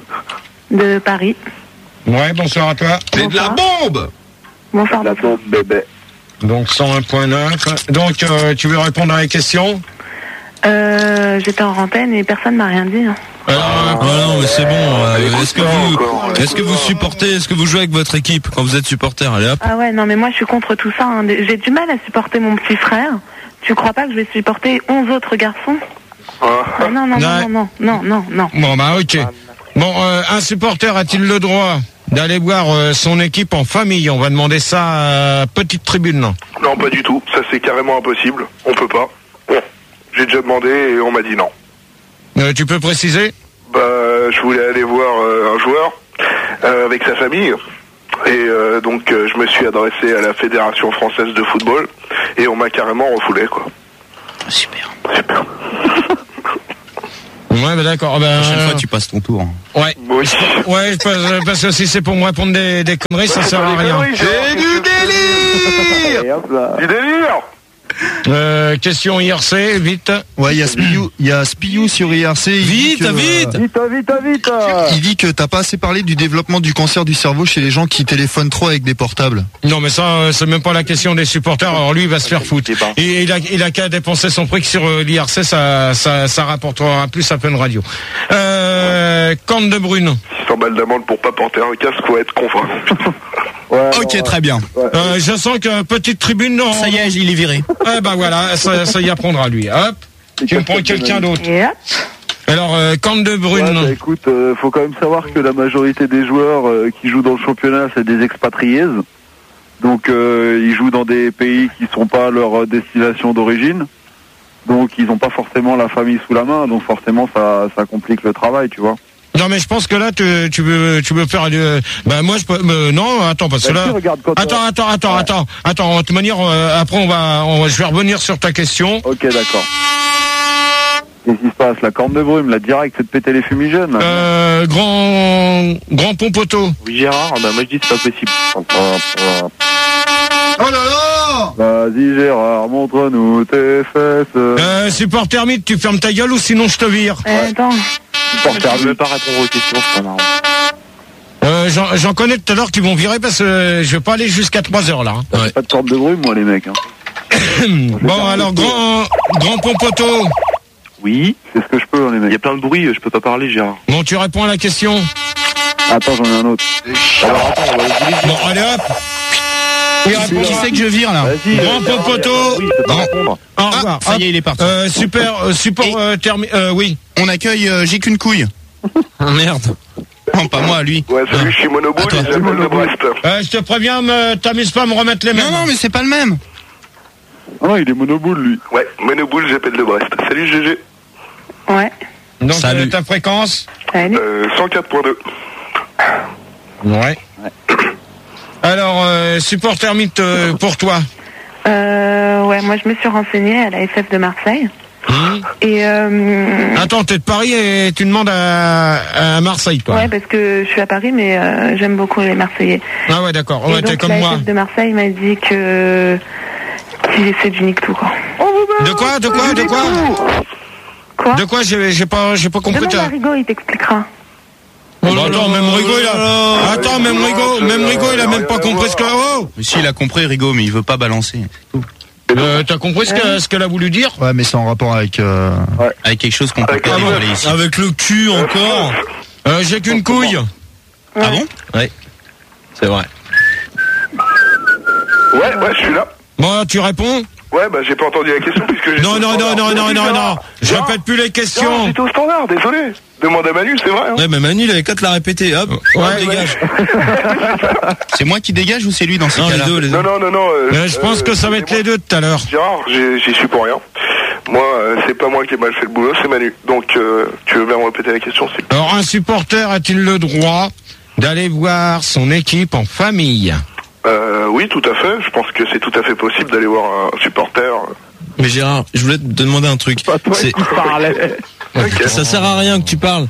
De Paris. Ouais, bonsoir à toi. C'est de la bombe. Bonsoir. La bombe bébé. Donc 101.9. Donc tu veux répondre à la question? J'étais en antenne et personne m'a rien dit. Hein. Non, mais c'est bon. Est-ce que vous supportez, est-ce que vous jouez avec votre équipe quand vous êtes supporter? Allez hop. Ah ouais, non, mais moi je suis contre tout ça. Hein. J'ai du mal à supporter mon petit frère. Tu crois pas que je vais supporter 11 autres garçons? Non. Bon, bah ok. Bon, un supporter a-t-il le droit d'aller voir son équipe en famille? On va demander ça à Petite Tribune. Non, pas du tout. Ça c'est carrément impossible. On peut pas. Bon, j'ai déjà demandé et on m'a dit non. Tu peux préciser? Bah, je voulais aller voir un joueur avec sa famille. Et donc je me suis adressé à la Fédération française de football et on m'a carrément refoulé, quoi. Super. Ouais, bah d'accord. La prochaine fois, tu passes ton tour. Ouais. Oui. Ouais, parce que si c'est pour me répondre des conneries, ça sert à rien. C'est du délire. Du délire. Question IRC, vite. Ouais, il y a Spiou sur IRC. Vite. Il dit que t'as pas assez parlé du développement du cancer du cerveau chez les gens qui téléphonent trop avec des portables. Non, mais ça, c'est même pas la question des supporters. Alors lui, il va se faire foutre. Et il a qu'à dépenser son prix que sur l'IRC, ça rapportera plus à Fun Radio. Corne de Brune. 600 balles d'amende pour pas porter un casque, faut être convaincu. Ouais, ok, très bien. Je sens que petite tribune, non. Ça y est, il est viré. Eh ben voilà, ça y apprendra lui. Hop, tu me prends quelqu'un d'autre. Alors, Corne de Brune. Ouais, écoute, faut quand même savoir que la majorité des joueurs qui jouent dans le championnat, c'est des expatriés. Donc, ils jouent dans des pays qui sont pas leur destination d'origine. Donc, ils n'ont pas forcément la famille sous la main. Donc, forcément, ça complique le travail, tu vois. Non, mais je pense que là, tu veux faire bah, moi, je peux, non, attends, parce que là, attends, de toute manière, après, je vais revenir sur ta question. Ok, d'accord. Qu'est-ce qui se passe? La Corne de Brume, la direct, c'est de péter les fumigènes. Grand Pompoto. Oui, Gérard, bah, moi, je dis, c'est pas possible. Oh là là! Vas-y, Gérard, montre-nous tes fesses. Supporter mythe, tu fermes ta gueule ou sinon je te vire. Attends. Je ne veux pas répondre aux questions, c'est pas marrant. J'en connais tout à l'heure qui vont virer parce que je vais pas aller jusqu'à 3h là. Ouais. Pas de Corne de Brume, moi, les mecs. Hein. Bon, alors, grand Pompoto. Oui. C'est ce que je peux, les mecs. Il y a plein de bruit, je peux pas parler, Gérard. Bon, tu réponds à la question. Attends, j'en ai un autre. Alors, attends, bon, allez hop. Qui c'est que je vire là? Grand Pompoto. Oui, je peux pas répondre. Au revoir. Ça y est, il est parti. Oui. On accueille J'ai qu'une couille. Merde. Non, pas moi, lui. Ouais, celui chez Monoboule, il s'appelle de Brest. Je te préviens, t'amuses pas à me remettre les mains. Non, mais c'est pas le même. Ah non, il est Monoboule, lui. Ouais, Monoboule, j'appelle de Brest. Salut, GG. Ouais. Donc, ta fréquence? 104.2. Ouais. Alors, supporter mythe pour toi? Ouais, moi je me suis renseignée à la FF de Marseille. Et Attends, t'es de Paris et tu demandes à Marseille, toi? Ouais, parce que je suis à Paris, mais j'aime beaucoup les Marseillais. Ah ouais, d'accord. Ouais, t'es comme la moi. FF de Marseille m'a dit que c'est du nique tout, quoi. De quoi De quoi? J'ai pas compris. Demande à Rigaud, il t'expliquera. Attends, même Rigaud, il a même pas compris ce que... Oh Mais si, il a compris, Rigaud, mais il veut pas balancer. T'as compris ce qu'elle a voulu dire? Ouais, mais c'est en rapport avec... Avec quelque chose qu'on peut pas dévoiler ici. Avec le cul encore. J'ai qu'une couille. Ah bon? Ouais. C'est vrai. Ouais, je suis là. Bon, tu réponds? Ouais, bah j'ai pas entendu la question puisque j'ai... Non. Je répète plus les questions. Non, j'étais au standard, désolé. Demande à Manu, c'est vrai. Hein. Ouais, mais Manu, il avait qu'à te la répéter. Hop, ouais, dégage. C'est moi qui dégage ou c'est lui dans ces cas-là? Les deux. Non. Je pense que ça va être les deux tout à l'heure. Gérard, j'y suis pour rien. Moi, c'est pas moi qui ai mal fait le boulot, c'est Manu. Donc, tu veux bien me répéter la question, s'il te plaît? Alors, un supporter a-t-il le droit d'aller voir son équipe en famille? Oui, tout à fait. Je pense que c'est tout à fait possible d'aller voir un supporter. Mais Gérard, je voulais te demander un truc. Pas toi qui parlais. Okay. Ça sert à rien que tu parles.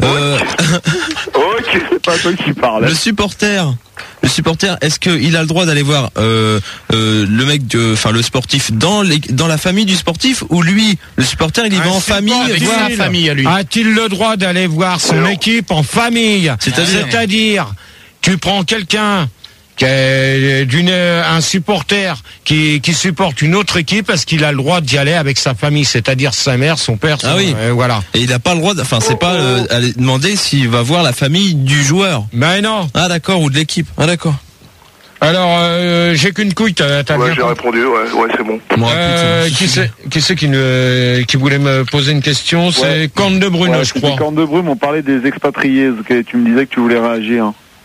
Ok. C'est pas toi qui parlais. Le supporter, est-ce qu'il a le droit d'aller voir le mec, le sportif dans la famille du sportif, ou lui, le supporter, il y va en famille, voir sa famille à lui? A-t-il le droit d'aller voir son équipe en famille? C'est-à-dire, tu prends quelqu'un qui est un supporter qui supporte une autre équipe, parce qu'il a le droit d'y aller avec sa famille, c'est-à-dire sa mère, son père, voilà. Et il n'a pas le droit, c'est pas aller demander s'il va voir la famille du joueur. Mais non. Ah d'accord, ou de l'équipe. Ah d'accord. Alors, j'ai qu'une couille, t'as bien. J'ai répondu, ouais, c'est bon. Qui c'est qui voulait me poser une question? C'est Corne de Brune, je crois. Corne de Brume, on parlait des expatriés, tu me disais que tu voulais réagir.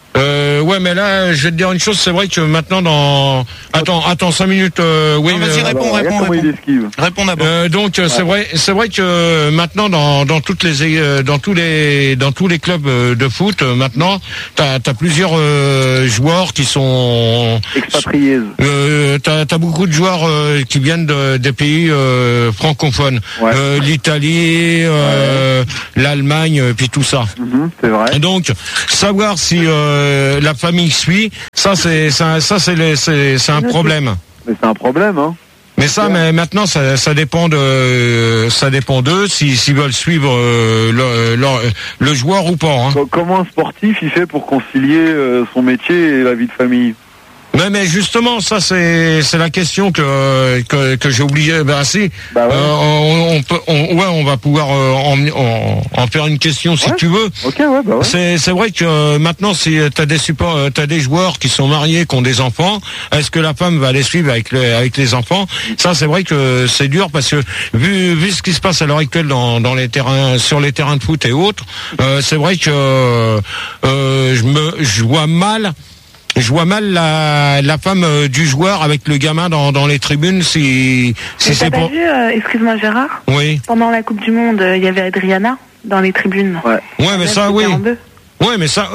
Ouais, mais là, je vais te dire une chose, c'est vrai que maintenant Attends 5 minutes, oui. Vas-y, réponds. Réponds d'abord. Donc, c'est vrai que maintenant, dans tous les clubs de foot, maintenant, t'as plusieurs joueurs qui sont expatriés. T'as beaucoup de joueurs qui viennent des pays francophones, l'Italie, l'Allemagne, puis tout ça. C'est vrai. Donc, savoir si la famille suit, ça c'est un problème. Mais c'est un problème, hein. Mais ça, mais maintenant, ça dépend d'eux, s'ils veulent suivre le joueur ou pas. Hein. Comment un sportif il fait pour concilier son métier et la vie de famille? Mais justement, ça c'est la question que j'ai oublié. Ben si, on va pouvoir en faire une question si tu veux. Ok, ouais. C'est vrai que maintenant, si t'as des joueurs qui sont mariés, qui ont des enfants, est-ce que la femme va les suivre avec les enfants? Ça, c'est vrai que c'est dur parce que vu ce qui se passe à l'heure actuelle sur les terrains de foot et autres, c'est vrai que je vois mal la femme du joueur avec le gamin dans les tribunes si c'est pas vu, excuse-moi Gérard. Oui. Pendant la Coupe du Monde, il y avait Adriana dans les tribunes. Ouais, mais ça oui. Ouais, mais ça,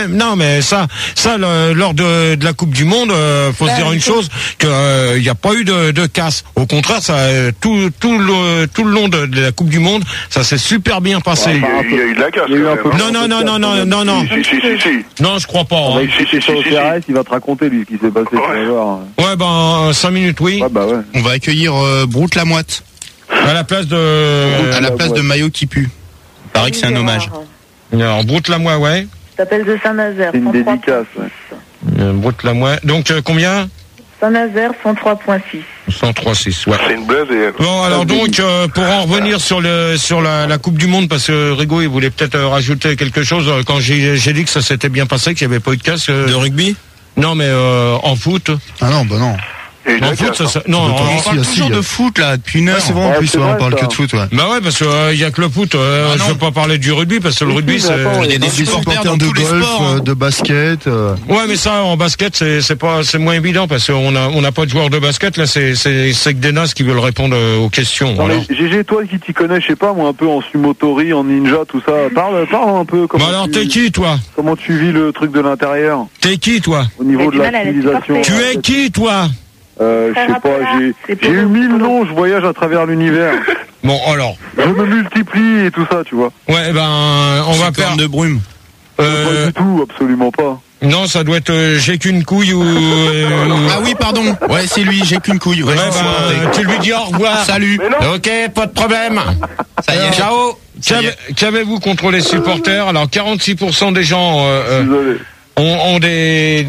lors de la Coupe du Monde, faut se dire une chose, que il n'y a pas eu de casse. Au contraire, ça, tout le long de la Coupe du Monde, ça s'est super bien passé. Il y a eu de la casse. Non. Non, je crois pas. Hein. Il va te raconter lui ce qui s'est passé. Ouais, 5 minutes, oui. Ouais. On va accueillir Brout Lamoite. À la place de Maillot qui pue. Il paraît que c'est un hommage. Alors, Brout-Lamois, ouais. T'appelles de Saint-Nazaire. C'est une dédicace, Brout-Lamois. Donc, combien? Saint-Nazaire, 103.6. 103.6, ouais. C'est une blague. Bon, alors donc, pour en revenir sur la Coupe du Monde, parce que Rigaud, il voulait peut-être rajouter quelque chose, quand j'ai dit que ça s'était bien passé, qu'il n'y avait pas eu de casse. De rugby? Non, mais en foot. Ah non, bah non. En foot, on parle toujours de foot là depuis une heure. C'est vrai, en plus, on parle que de foot, ouais. Bah ouais, parce que y a que le foot. Je veux pas parler du rugby parce que le rugby, c'est. Il y a des supporters dans de tous les golf, sports, de basket. Ouais, mais ça, en basket, c'est moins évident parce qu'on n'a pas de joueurs de basket. Là, c'est que des nazes qui veulent répondre aux questions. GG, toi qui t'y connais, je sais pas, moi, un peu en sumotori, en ninja, tout ça. Parle un peu. Bah alors, t'es qui, toi? Comment tu vis le truc de l'intérieur? T'es qui, toi? Au niveau de la civilisation. Tu es qui, toi? Je sais pas, j'ai eu 1000 noms, je voyage à travers l'univers. Bon, alors. Je me multiplie et tout ça, tu vois. Ouais, on va faire de brume. Pas du tout, absolument pas. Non, ça doit être j'ai qu'une couille ou... Ah oui, pardon. Ouais, c'est lui, j'ai qu'une couille. Ouais, tu lui dis au revoir. Salut. Ok, pas de problème. Ça y est. Ciao. Qu'avez-vous contre les supporters? Alors, 46% des gens ont des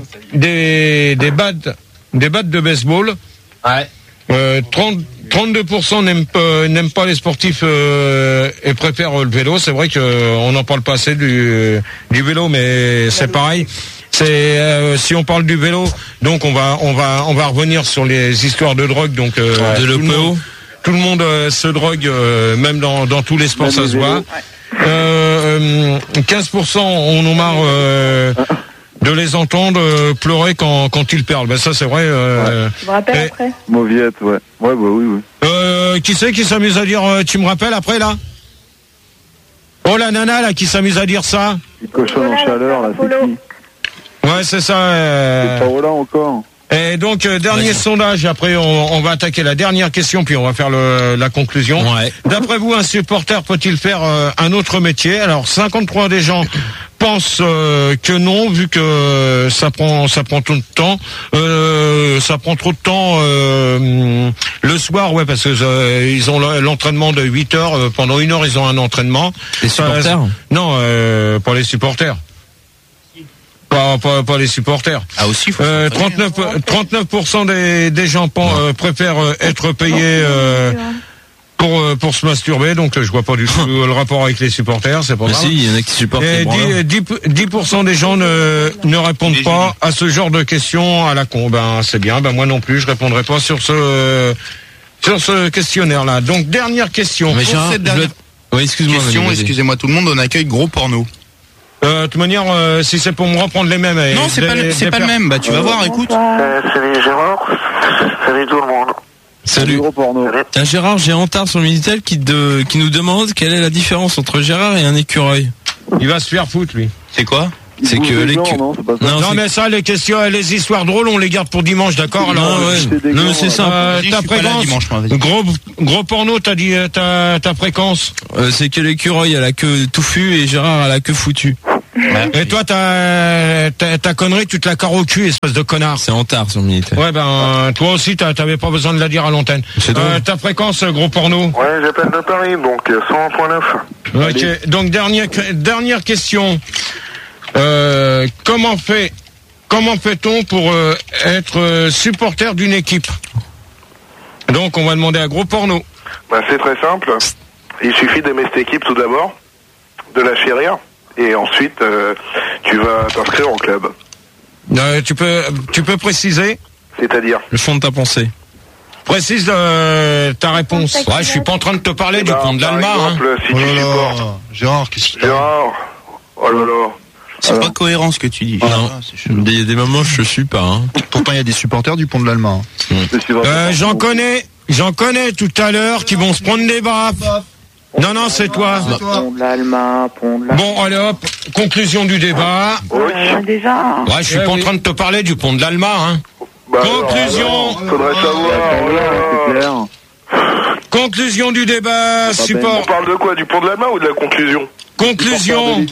battes de baseball. Ouais. 32% n'aiment pas les sportifs et préfèrent le vélo. C'est vrai qu'on n'en parle pas assez du vélo, mais c'est pareil. Si on parle du vélo, donc on va revenir sur les histoires de drogue. Donc de l'OPO. Tout le monde se drogue, même dans tous les sports, ça se voit. 15% on en marre de les entendre pleurer quand ils perdent. Ben ça c'est vrai. Tu me rappelles après? Mauviette, ouais. Ouais, bah oui. Qui c'est qui s'amuse à dire tu me rappelles après là? Oh la nana là qui s'amuse à dire ça. Le cochon en chaleur là, c'est qui? Ouais, c'est ça. C'est pas là encore. Et donc dernier sondage. Après on va attaquer la dernière question puis on va faire la conclusion. Ouais. D'après vous, un supporter peut-il faire un autre métier? Alors 53 des gens pensent que non, vu que ça prend tout le temps. Ça prend trop de temps le soir, ouais, parce que ils ont l'entraînement de 8 heures. Pendant 1 heure, ils ont un entraînement. Les supporters? Non, pas les supporters. Pas les supporters. Ah aussi. 39% des gens préfèrent être payés pour se masturber, donc je vois pas du tout le rapport avec les supporters, c'est pas grave. Si, il y en a qui supportent et 10% des gens ne répondent pas à ce genre de questions à la con. Ben c'est bien, ben moi non plus, je répondrai pas sur ce questionnaire-là. Donc dernière question. Oui, excuse-moi tout le monde, on accueille Gros Porno. De toute manière, si c'est pour me reprendre les mêmes... Non, c'est pas le même. Bah, tu vas voir, écoute. Salut Gérard. Salut tout le monde. Salut. Tiens, Gérard, j'ai Antard sur le Minitel qui nous demande quelle est la différence entre Gérard et un écureuil. Il va se faire foutre, lui. C'est quoi? C'est que Non, mais ça, les questions, les histoires drôles, on les garde pour dimanche, d'accord? Alors, non, c'est ça. Ta fréquence, gros porno, t'as dit ta fréquence. C'est que l'écureuil a la queue touffue et Gérard a la queue foutue. Et toi, ta connerie, tu te la carres au cul, espèce de connard. C'est Antard sur le Minitel. Ouais, ben, toi aussi, t'avais pas besoin de la dire à l'antenne. Ta fréquence, gros porno. Ouais, j'appelle de Paris, donc 100.9. Ok, donc dernière question. Comment fait-on pour être supporter d'une équipe? Donc on va demander à gros porno. Bah, c'est très simple. Il suffit d'aimer cette équipe tout d'abord, de la chérir, et ensuite tu vas t'inscrire en club. Tu peux préciser? C'est-à-dire? Le fond de ta pensée. Précise ta réponse. Ouais, je suis pas en train de te parler du pont de l'Alma. Si tu supportes. Gérard, qu'est-ce qu'il Gérard, oh là là. C'est pas cohérent ce que tu dis. Non. Il y a des moments je suis pas. Hein. Pourtant il y a des supporters du pont de l'Alma. J'en connais tout à l'heure qui vont se prendre des baffes. Non, c'est toi. Pont de l'Alma, Bon, allez hop, conclusion du débat. Déjà. Ouais, je suis pas en train de te parler du pont de l'Alma, hein. Conclusion. Faudrait savoir. Conclusion du débat, support. On parle de quoi? Du pont de l'Alma ou de la conclusion? Conclusion.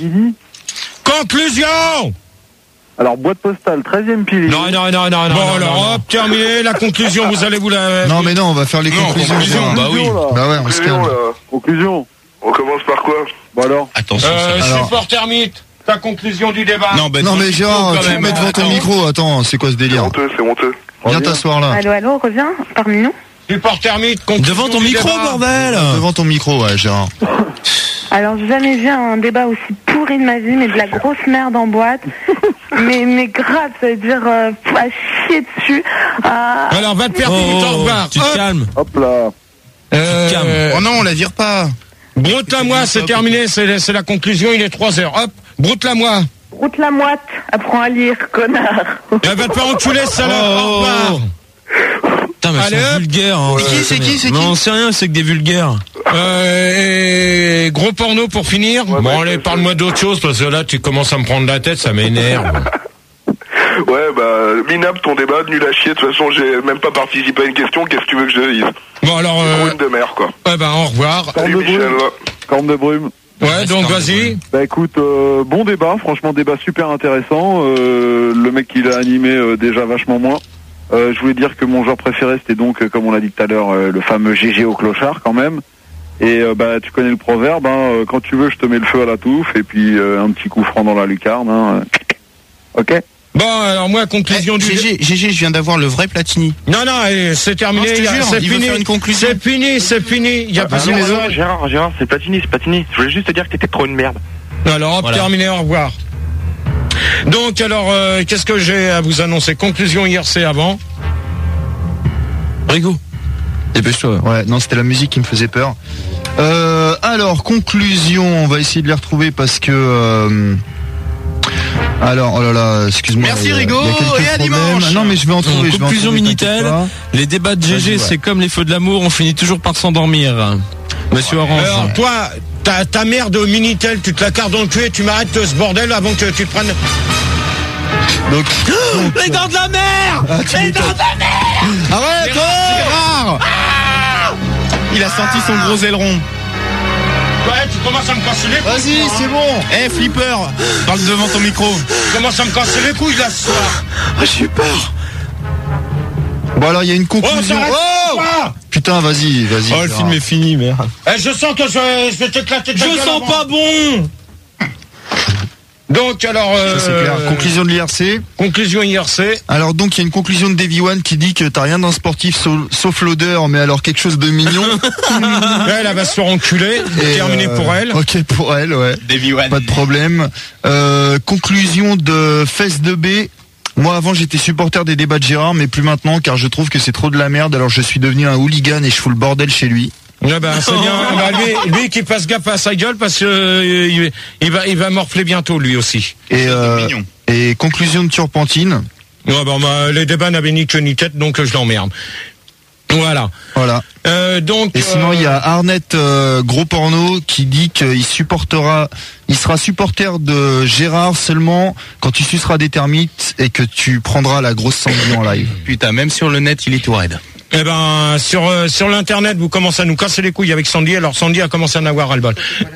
Alors, boîte postale, 13e pilier. Non. Bon, alors, hop, terminé. La conclusion, vous allez vous la... Non, mais non, on va faire les conclusions. Bah oui. Bah ouais, on se calme. Conclusion. On commence par quoi? Bon alors. Attention. Supporter mythe, ta conclusion du débat. Non, mais Gérard, tu te mets devant ton micro. Attends, c'est quoi ce délire? C'est honteux. Viens t'asseoir là. Allô, reviens parmi nous. Supporter mythe, conclusion devant ton du micro, débat. bordel. Devant ton micro, ouais, Gérard. Alors, j'ai jamais vu un débat aussi pourri de ma vie, mais de la grosse merde en boîte. mais grave, ça veut dire à chier dessus. Alors, va te faire foutre, au revoir. Tu te calmes. Hop là. Oh non, on la vire pas. Broute-la-moi, c'est terminé, c'est la conclusion, il est 3h. Hop, broute-la-moi. Route la moite, apprends à lire, connard. Elle va te faire enculer, salope, au revoir. Putain, mais c'est vulgaire. Hein, c'est qui Non, c'est rien, c'est que des vulgaires. Et gros porno pour finir. Bon, allez, parle-moi d'autre chose, parce que là, tu commences à me prendre la tête, ça m'énerve. Ouais, bah, minable ton débat, nul à chier. De toute façon, j'ai même pas participé à une question. Qu'est-ce que tu veux que je te dise? Bon, alors. Une de mer, quoi. Ouais, bah, au revoir. Salut, Michel. Corne de brume. Ouais, donc vas-y. Bah écoute, bon débat, franchement débat super intéressant. Le mec qui l'a animé déjà vachement moins. Je voulais dire que mon genre préféré c'était donc, comme on l'a dit tout à l'heure, le fameux GG au clochard quand même. Et bah tu connais le proverbe, hein, quand tu veux je te mets le feu à la touffe et puis un petit coup franc dans la lucarne. Hein. Ok. Bon, alors moi, conclusion du... GG, je viens d'avoir le vrai Platini. Non, c'est terminé. C'est fini. C'est fini. Il y a pas de raison. Gérard, c'est Platini. Je voulais juste te dire que t'étais trop une merde. Alors, hop, terminé, au revoir. Donc, alors, qu'est-ce que j'ai à vous annoncer? Conclusion IRC avant. Rigo. Dépêche-toi. Ouais, non, c'était la musique qui me faisait peur. Alors, conclusion, on va essayer de les retrouver parce que... Alors, oh là là, excuse-moi. Merci Rigo, et à dimanche. Non mais je vais en trouver. Conclusion Minitel, les débats de GG, c'est comme les feux de l'amour, on finit toujours par s'endormir. Monsieur Orange. Alors toi, ta mère de Minitel, tu te la carres dans le cul et tu m'arrêtes ce bordel avant que tu te prennes... Donc, les dents de la mer. Les dents de la mer. Arrête, Gérard. Il a sorti son gros aileron. Ouais, tu commences à me casser les couilles. Vas-y, c'est bon. Flipper, parle devant ton micro. Tu commences à me casser les couilles là ce soir. J'ai peur. Bon alors il y a une conclusion. Putain, vas-y. Oh, le film est fini, merde. Je sens que je vais t'éclater. Je sens pas bon. Donc alors c'est clair. Conclusion de l'IRC. Conclusion IRC. Alors donc il y a une conclusion de Davy One qui dit que t'as rien d'un sportif sauf l'odeur, mais alors quelque chose de mignon. Elle va se faire enculer. Terminé pour elle. Ok pour elle, ouais. Davy One. Pas de problème. Conclusion de Fesse de B. Moi avant j'étais supporter des débats de Gérard, mais plus maintenant car je trouve que c'est trop de la merde. Alors je suis devenu un hooligan et je fous le bordel chez lui. Ouais, ben, c'est bien. Bah, lui qui fasse gaffe à sa gueule parce que il va morfler bientôt lui aussi. Et conclusion de Turpentine. Ouais, bon, les débats n'avaient ni queue ni tête, donc je l'emmerde. Voilà. Donc. Et sinon, il y a Arnett Gros Porno qui dit qu'il sera supporter de Gérard seulement quand tu suceras des termites et que tu prendras la grosse Sandy en live. Putain, même sur le net, il est tout raide. Eh ben, sur l'internet, vous commencez à nous casser les couilles avec Sandy, alors Sandy a commencé à en avoir ras-le-bol.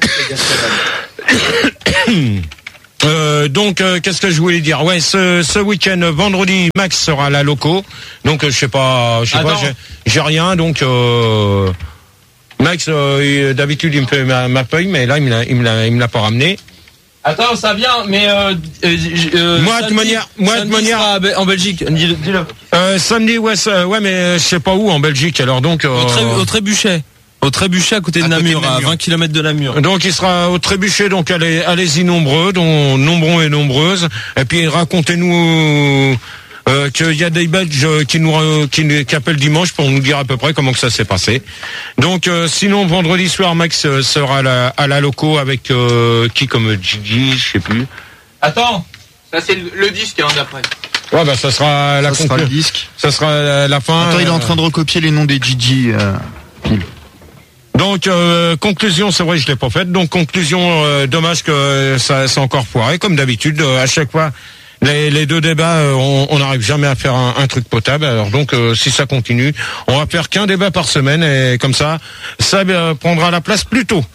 Donc, qu'est-ce que je voulais dire? Ouais, ce week-end, vendredi, Max sera à la loco. Donc, je sais pas, j'ai rien. Donc, Max, d'habitude, il me fait ma feuille, mais là, il me l'a pas ramené. Attends, ça vient, mais moi, de manière, en Belgique. Dis-le. Samedi, ouais, mais je sais pas où en Belgique. Alors donc, au Trébuchet. Au Trébuchet à côté de Namur, à 20 km de Namur. Donc il sera au Trébuchet, donc allez-y nombreux, dont nombreux et nombreuses. Et puis racontez-nous qu'il y a des Belges qui appellent dimanche pour nous dire à peu près comment que ça s'est passé. Donc sinon vendredi soir, Max sera à la loco avec qui comme Gigi, je sais plus. Attends, ça c'est le disque d'après. Ouais, bah ça sera le disque. Ça sera la fin. Attends, il est en train de recopier les noms des Gigi. Donc conclusion, c'est vrai je l'ai pas faite. Donc conclusion, dommage que ça c'est encore foiré comme d'habitude. À chaque fois les deux débats, on n'arrive jamais à faire un truc potable. Alors donc si ça continue, on va faire qu'un débat par semaine et comme ça prendra la place plus tôt.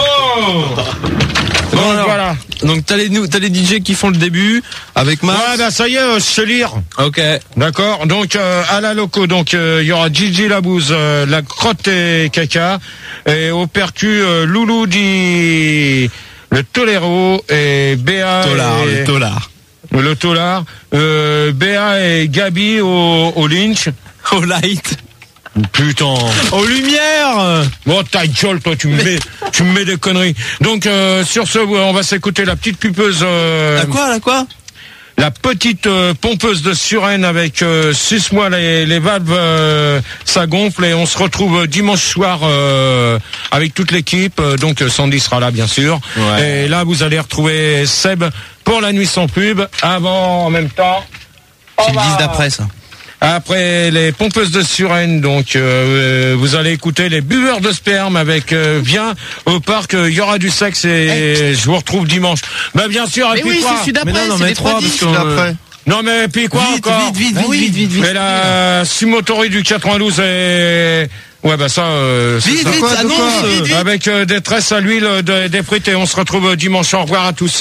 Donc voilà. Donc t'as les DJ qui font le début avec Max. Ouais, bah ça y est, je sais lire. Ok. D'accord. Donc à la loco, donc il y aura Gigi Labouze, la crotte et caca, et au percu Loulou dit le Tolero et Béa le Tolard, Béa et Gabi au Lynch, au Light. Putain. Aux lumières. Bon, ta gueule, toi, tu me mets des conneries. Donc, sur ce, on va s'écouter la petite pupeuse. La quoi? La petite pompeuse de Suresnes avec suce-moi les valves, ça gonfle et on se retrouve dimanche soir avec toute l'équipe. Donc, Sandy sera là, bien sûr. Ouais. Et là, vous allez retrouver Seb pour la nuit sans pub. Avant, en même temps. C'est le 10 d'après, ça. Après les pompeuses de Suresnes, donc vous allez écouter les buveurs de sperme avec viens au parc, il y aura du sexe et je vous retrouve dimanche. Bah bien sûr, et puis oui, quoi? c'est celui d'après, c'est les 3 disques d'après. Non mais puis quoi vite, encore? Vite. Mais la Sumotori du 92 et ouais bah ça vite, annonce avec des tresses à l'huile, des frites et on se retrouve dimanche. Au revoir à tous.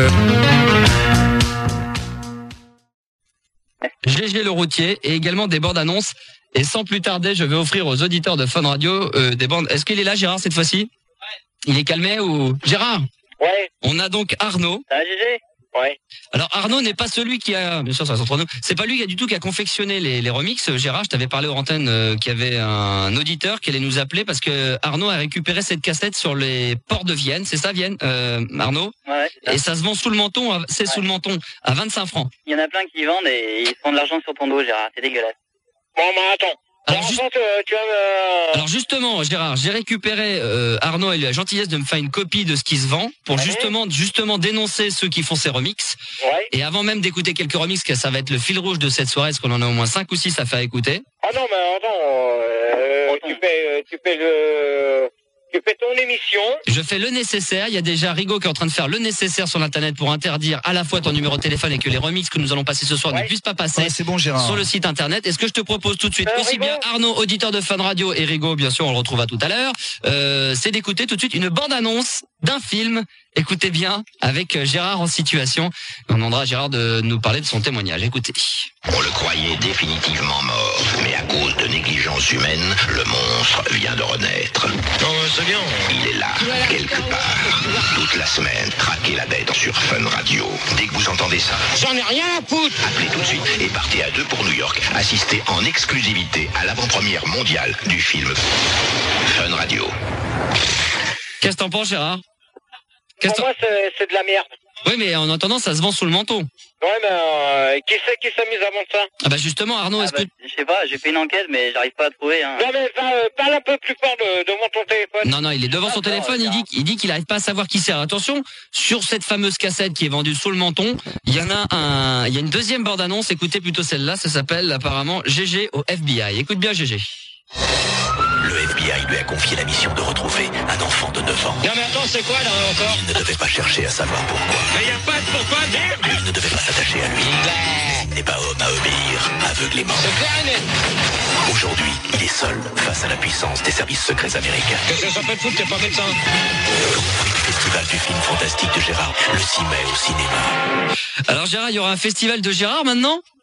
GG le routier et également des bandes annonces. Et sans plus tarder, je vais offrir aux auditeurs de Fun Radio des bandes. Est-ce qu'il est là, Gérard, cette fois-ci? Ouais. Il est calmé ou... Gérard? Ouais. On a donc Arnaud. Ça va, GG? Ouais. Alors Arnaud n'est pas celui qui a, bien sûr ça reste entre nous, c'est pas lui qui a confectionné les remixes. Gérard, je t'avais parlé aux antennes qu'il y avait un auditeur qui allait nous appeler parce que Arnaud a récupéré cette cassette sur les ports de Vienne, c'est ça Vienne, Arnaud? Ouais. Et ça se vend sous le menton, sous le menton, à 25 francs. Il y en a plein qui vendent et ils font de l'argent sur ton dos, Gérard, c'est dégueulasse. Bon, mais attends. Alors justement, Gérard, j'ai récupéré Arnaud et lui a la gentillesse de me faire une copie de ce qui se vend pour justement dénoncer ceux qui font ces remixes. Ouais. Et avant même d'écouter quelques remixes, que ça va être le fil rouge de cette soirée, parce qu'on en a au moins 5 ou 6 à faire écouter. Ah non, mais attends, tu fais ton émission. Je fais le nécessaire. Il y a déjà Rigaud qui est en train de faire le nécessaire sur l'internet pour interdire à la fois ton numéro de téléphone et que les remixes que nous allons passer ce soir ne puissent pas passer c'est bon, Gérard. sur le site internet. Et ce que je te propose tout de suite, aussi bien Arnaud, auditeur de Fun Radio, et Rigaud, bien sûr, on le retrouvera tout à l'heure, c'est d'écouter tout de suite une bande-annonce d'un film. Écoutez bien, avec Gérard en situation. On demandera à Gérard de nous parler de son témoignage. Écoutez. On le croyait définitivement mort, mais à cause de négligence humaine, le monstre vient de renaître. Non, c'est bien. Il est là, quelque part, toute la semaine. Traquez la bête sur Fun Radio. Dès que vous entendez ça, j'en ai rien à foutre. Appelez tout de suite et partez à 2 pour New York. Assistez en exclusivité à l'avant-première mondiale du film Fun Radio. Qu'est-ce que t'en penses, Gérard? Pour moi, c'est de la merde. Oui, mais en attendant, ça se vend sous le manteau. Ouais, mais qui c'est qui s'amuse à vendre ça? Ah bah justement, Arnaud, est-ce que... Je sais pas, j'ai fait une enquête, mais j'arrive pas à trouver. Hein. Non, mais parle un peu plus fort devant ton téléphone. Non, il est devant son téléphone, il dit qu'il arrive pas à savoir qui c'est. Attention, sur cette fameuse cassette qui est vendue sous le menton, il y a une deuxième bande-annonce, écoutez plutôt celle-là, ça s'appelle apparemment GG au FBI. Écoute bien GG. Le FBI lui a confié la mission de retrouver un enfant de 9 ans. Non mais attends, c'est quoi là encore? Il ne devait pas chercher à savoir pourquoi. Mais y a pas de pourquoi, merde! Il ne devait pas s'attacher à lui. Il n'est pas homme à obéir aveuglément. C'est clair et net. Aujourd'hui, il est seul face à la puissance des services secrets américains. Qu'est-ce que ça peut te foutre, t'es pas médecin? Festival du film fantastique de Gérard, le 6 mai au cinéma. Alors Gérard, il y aura un festival de Gérard maintenant?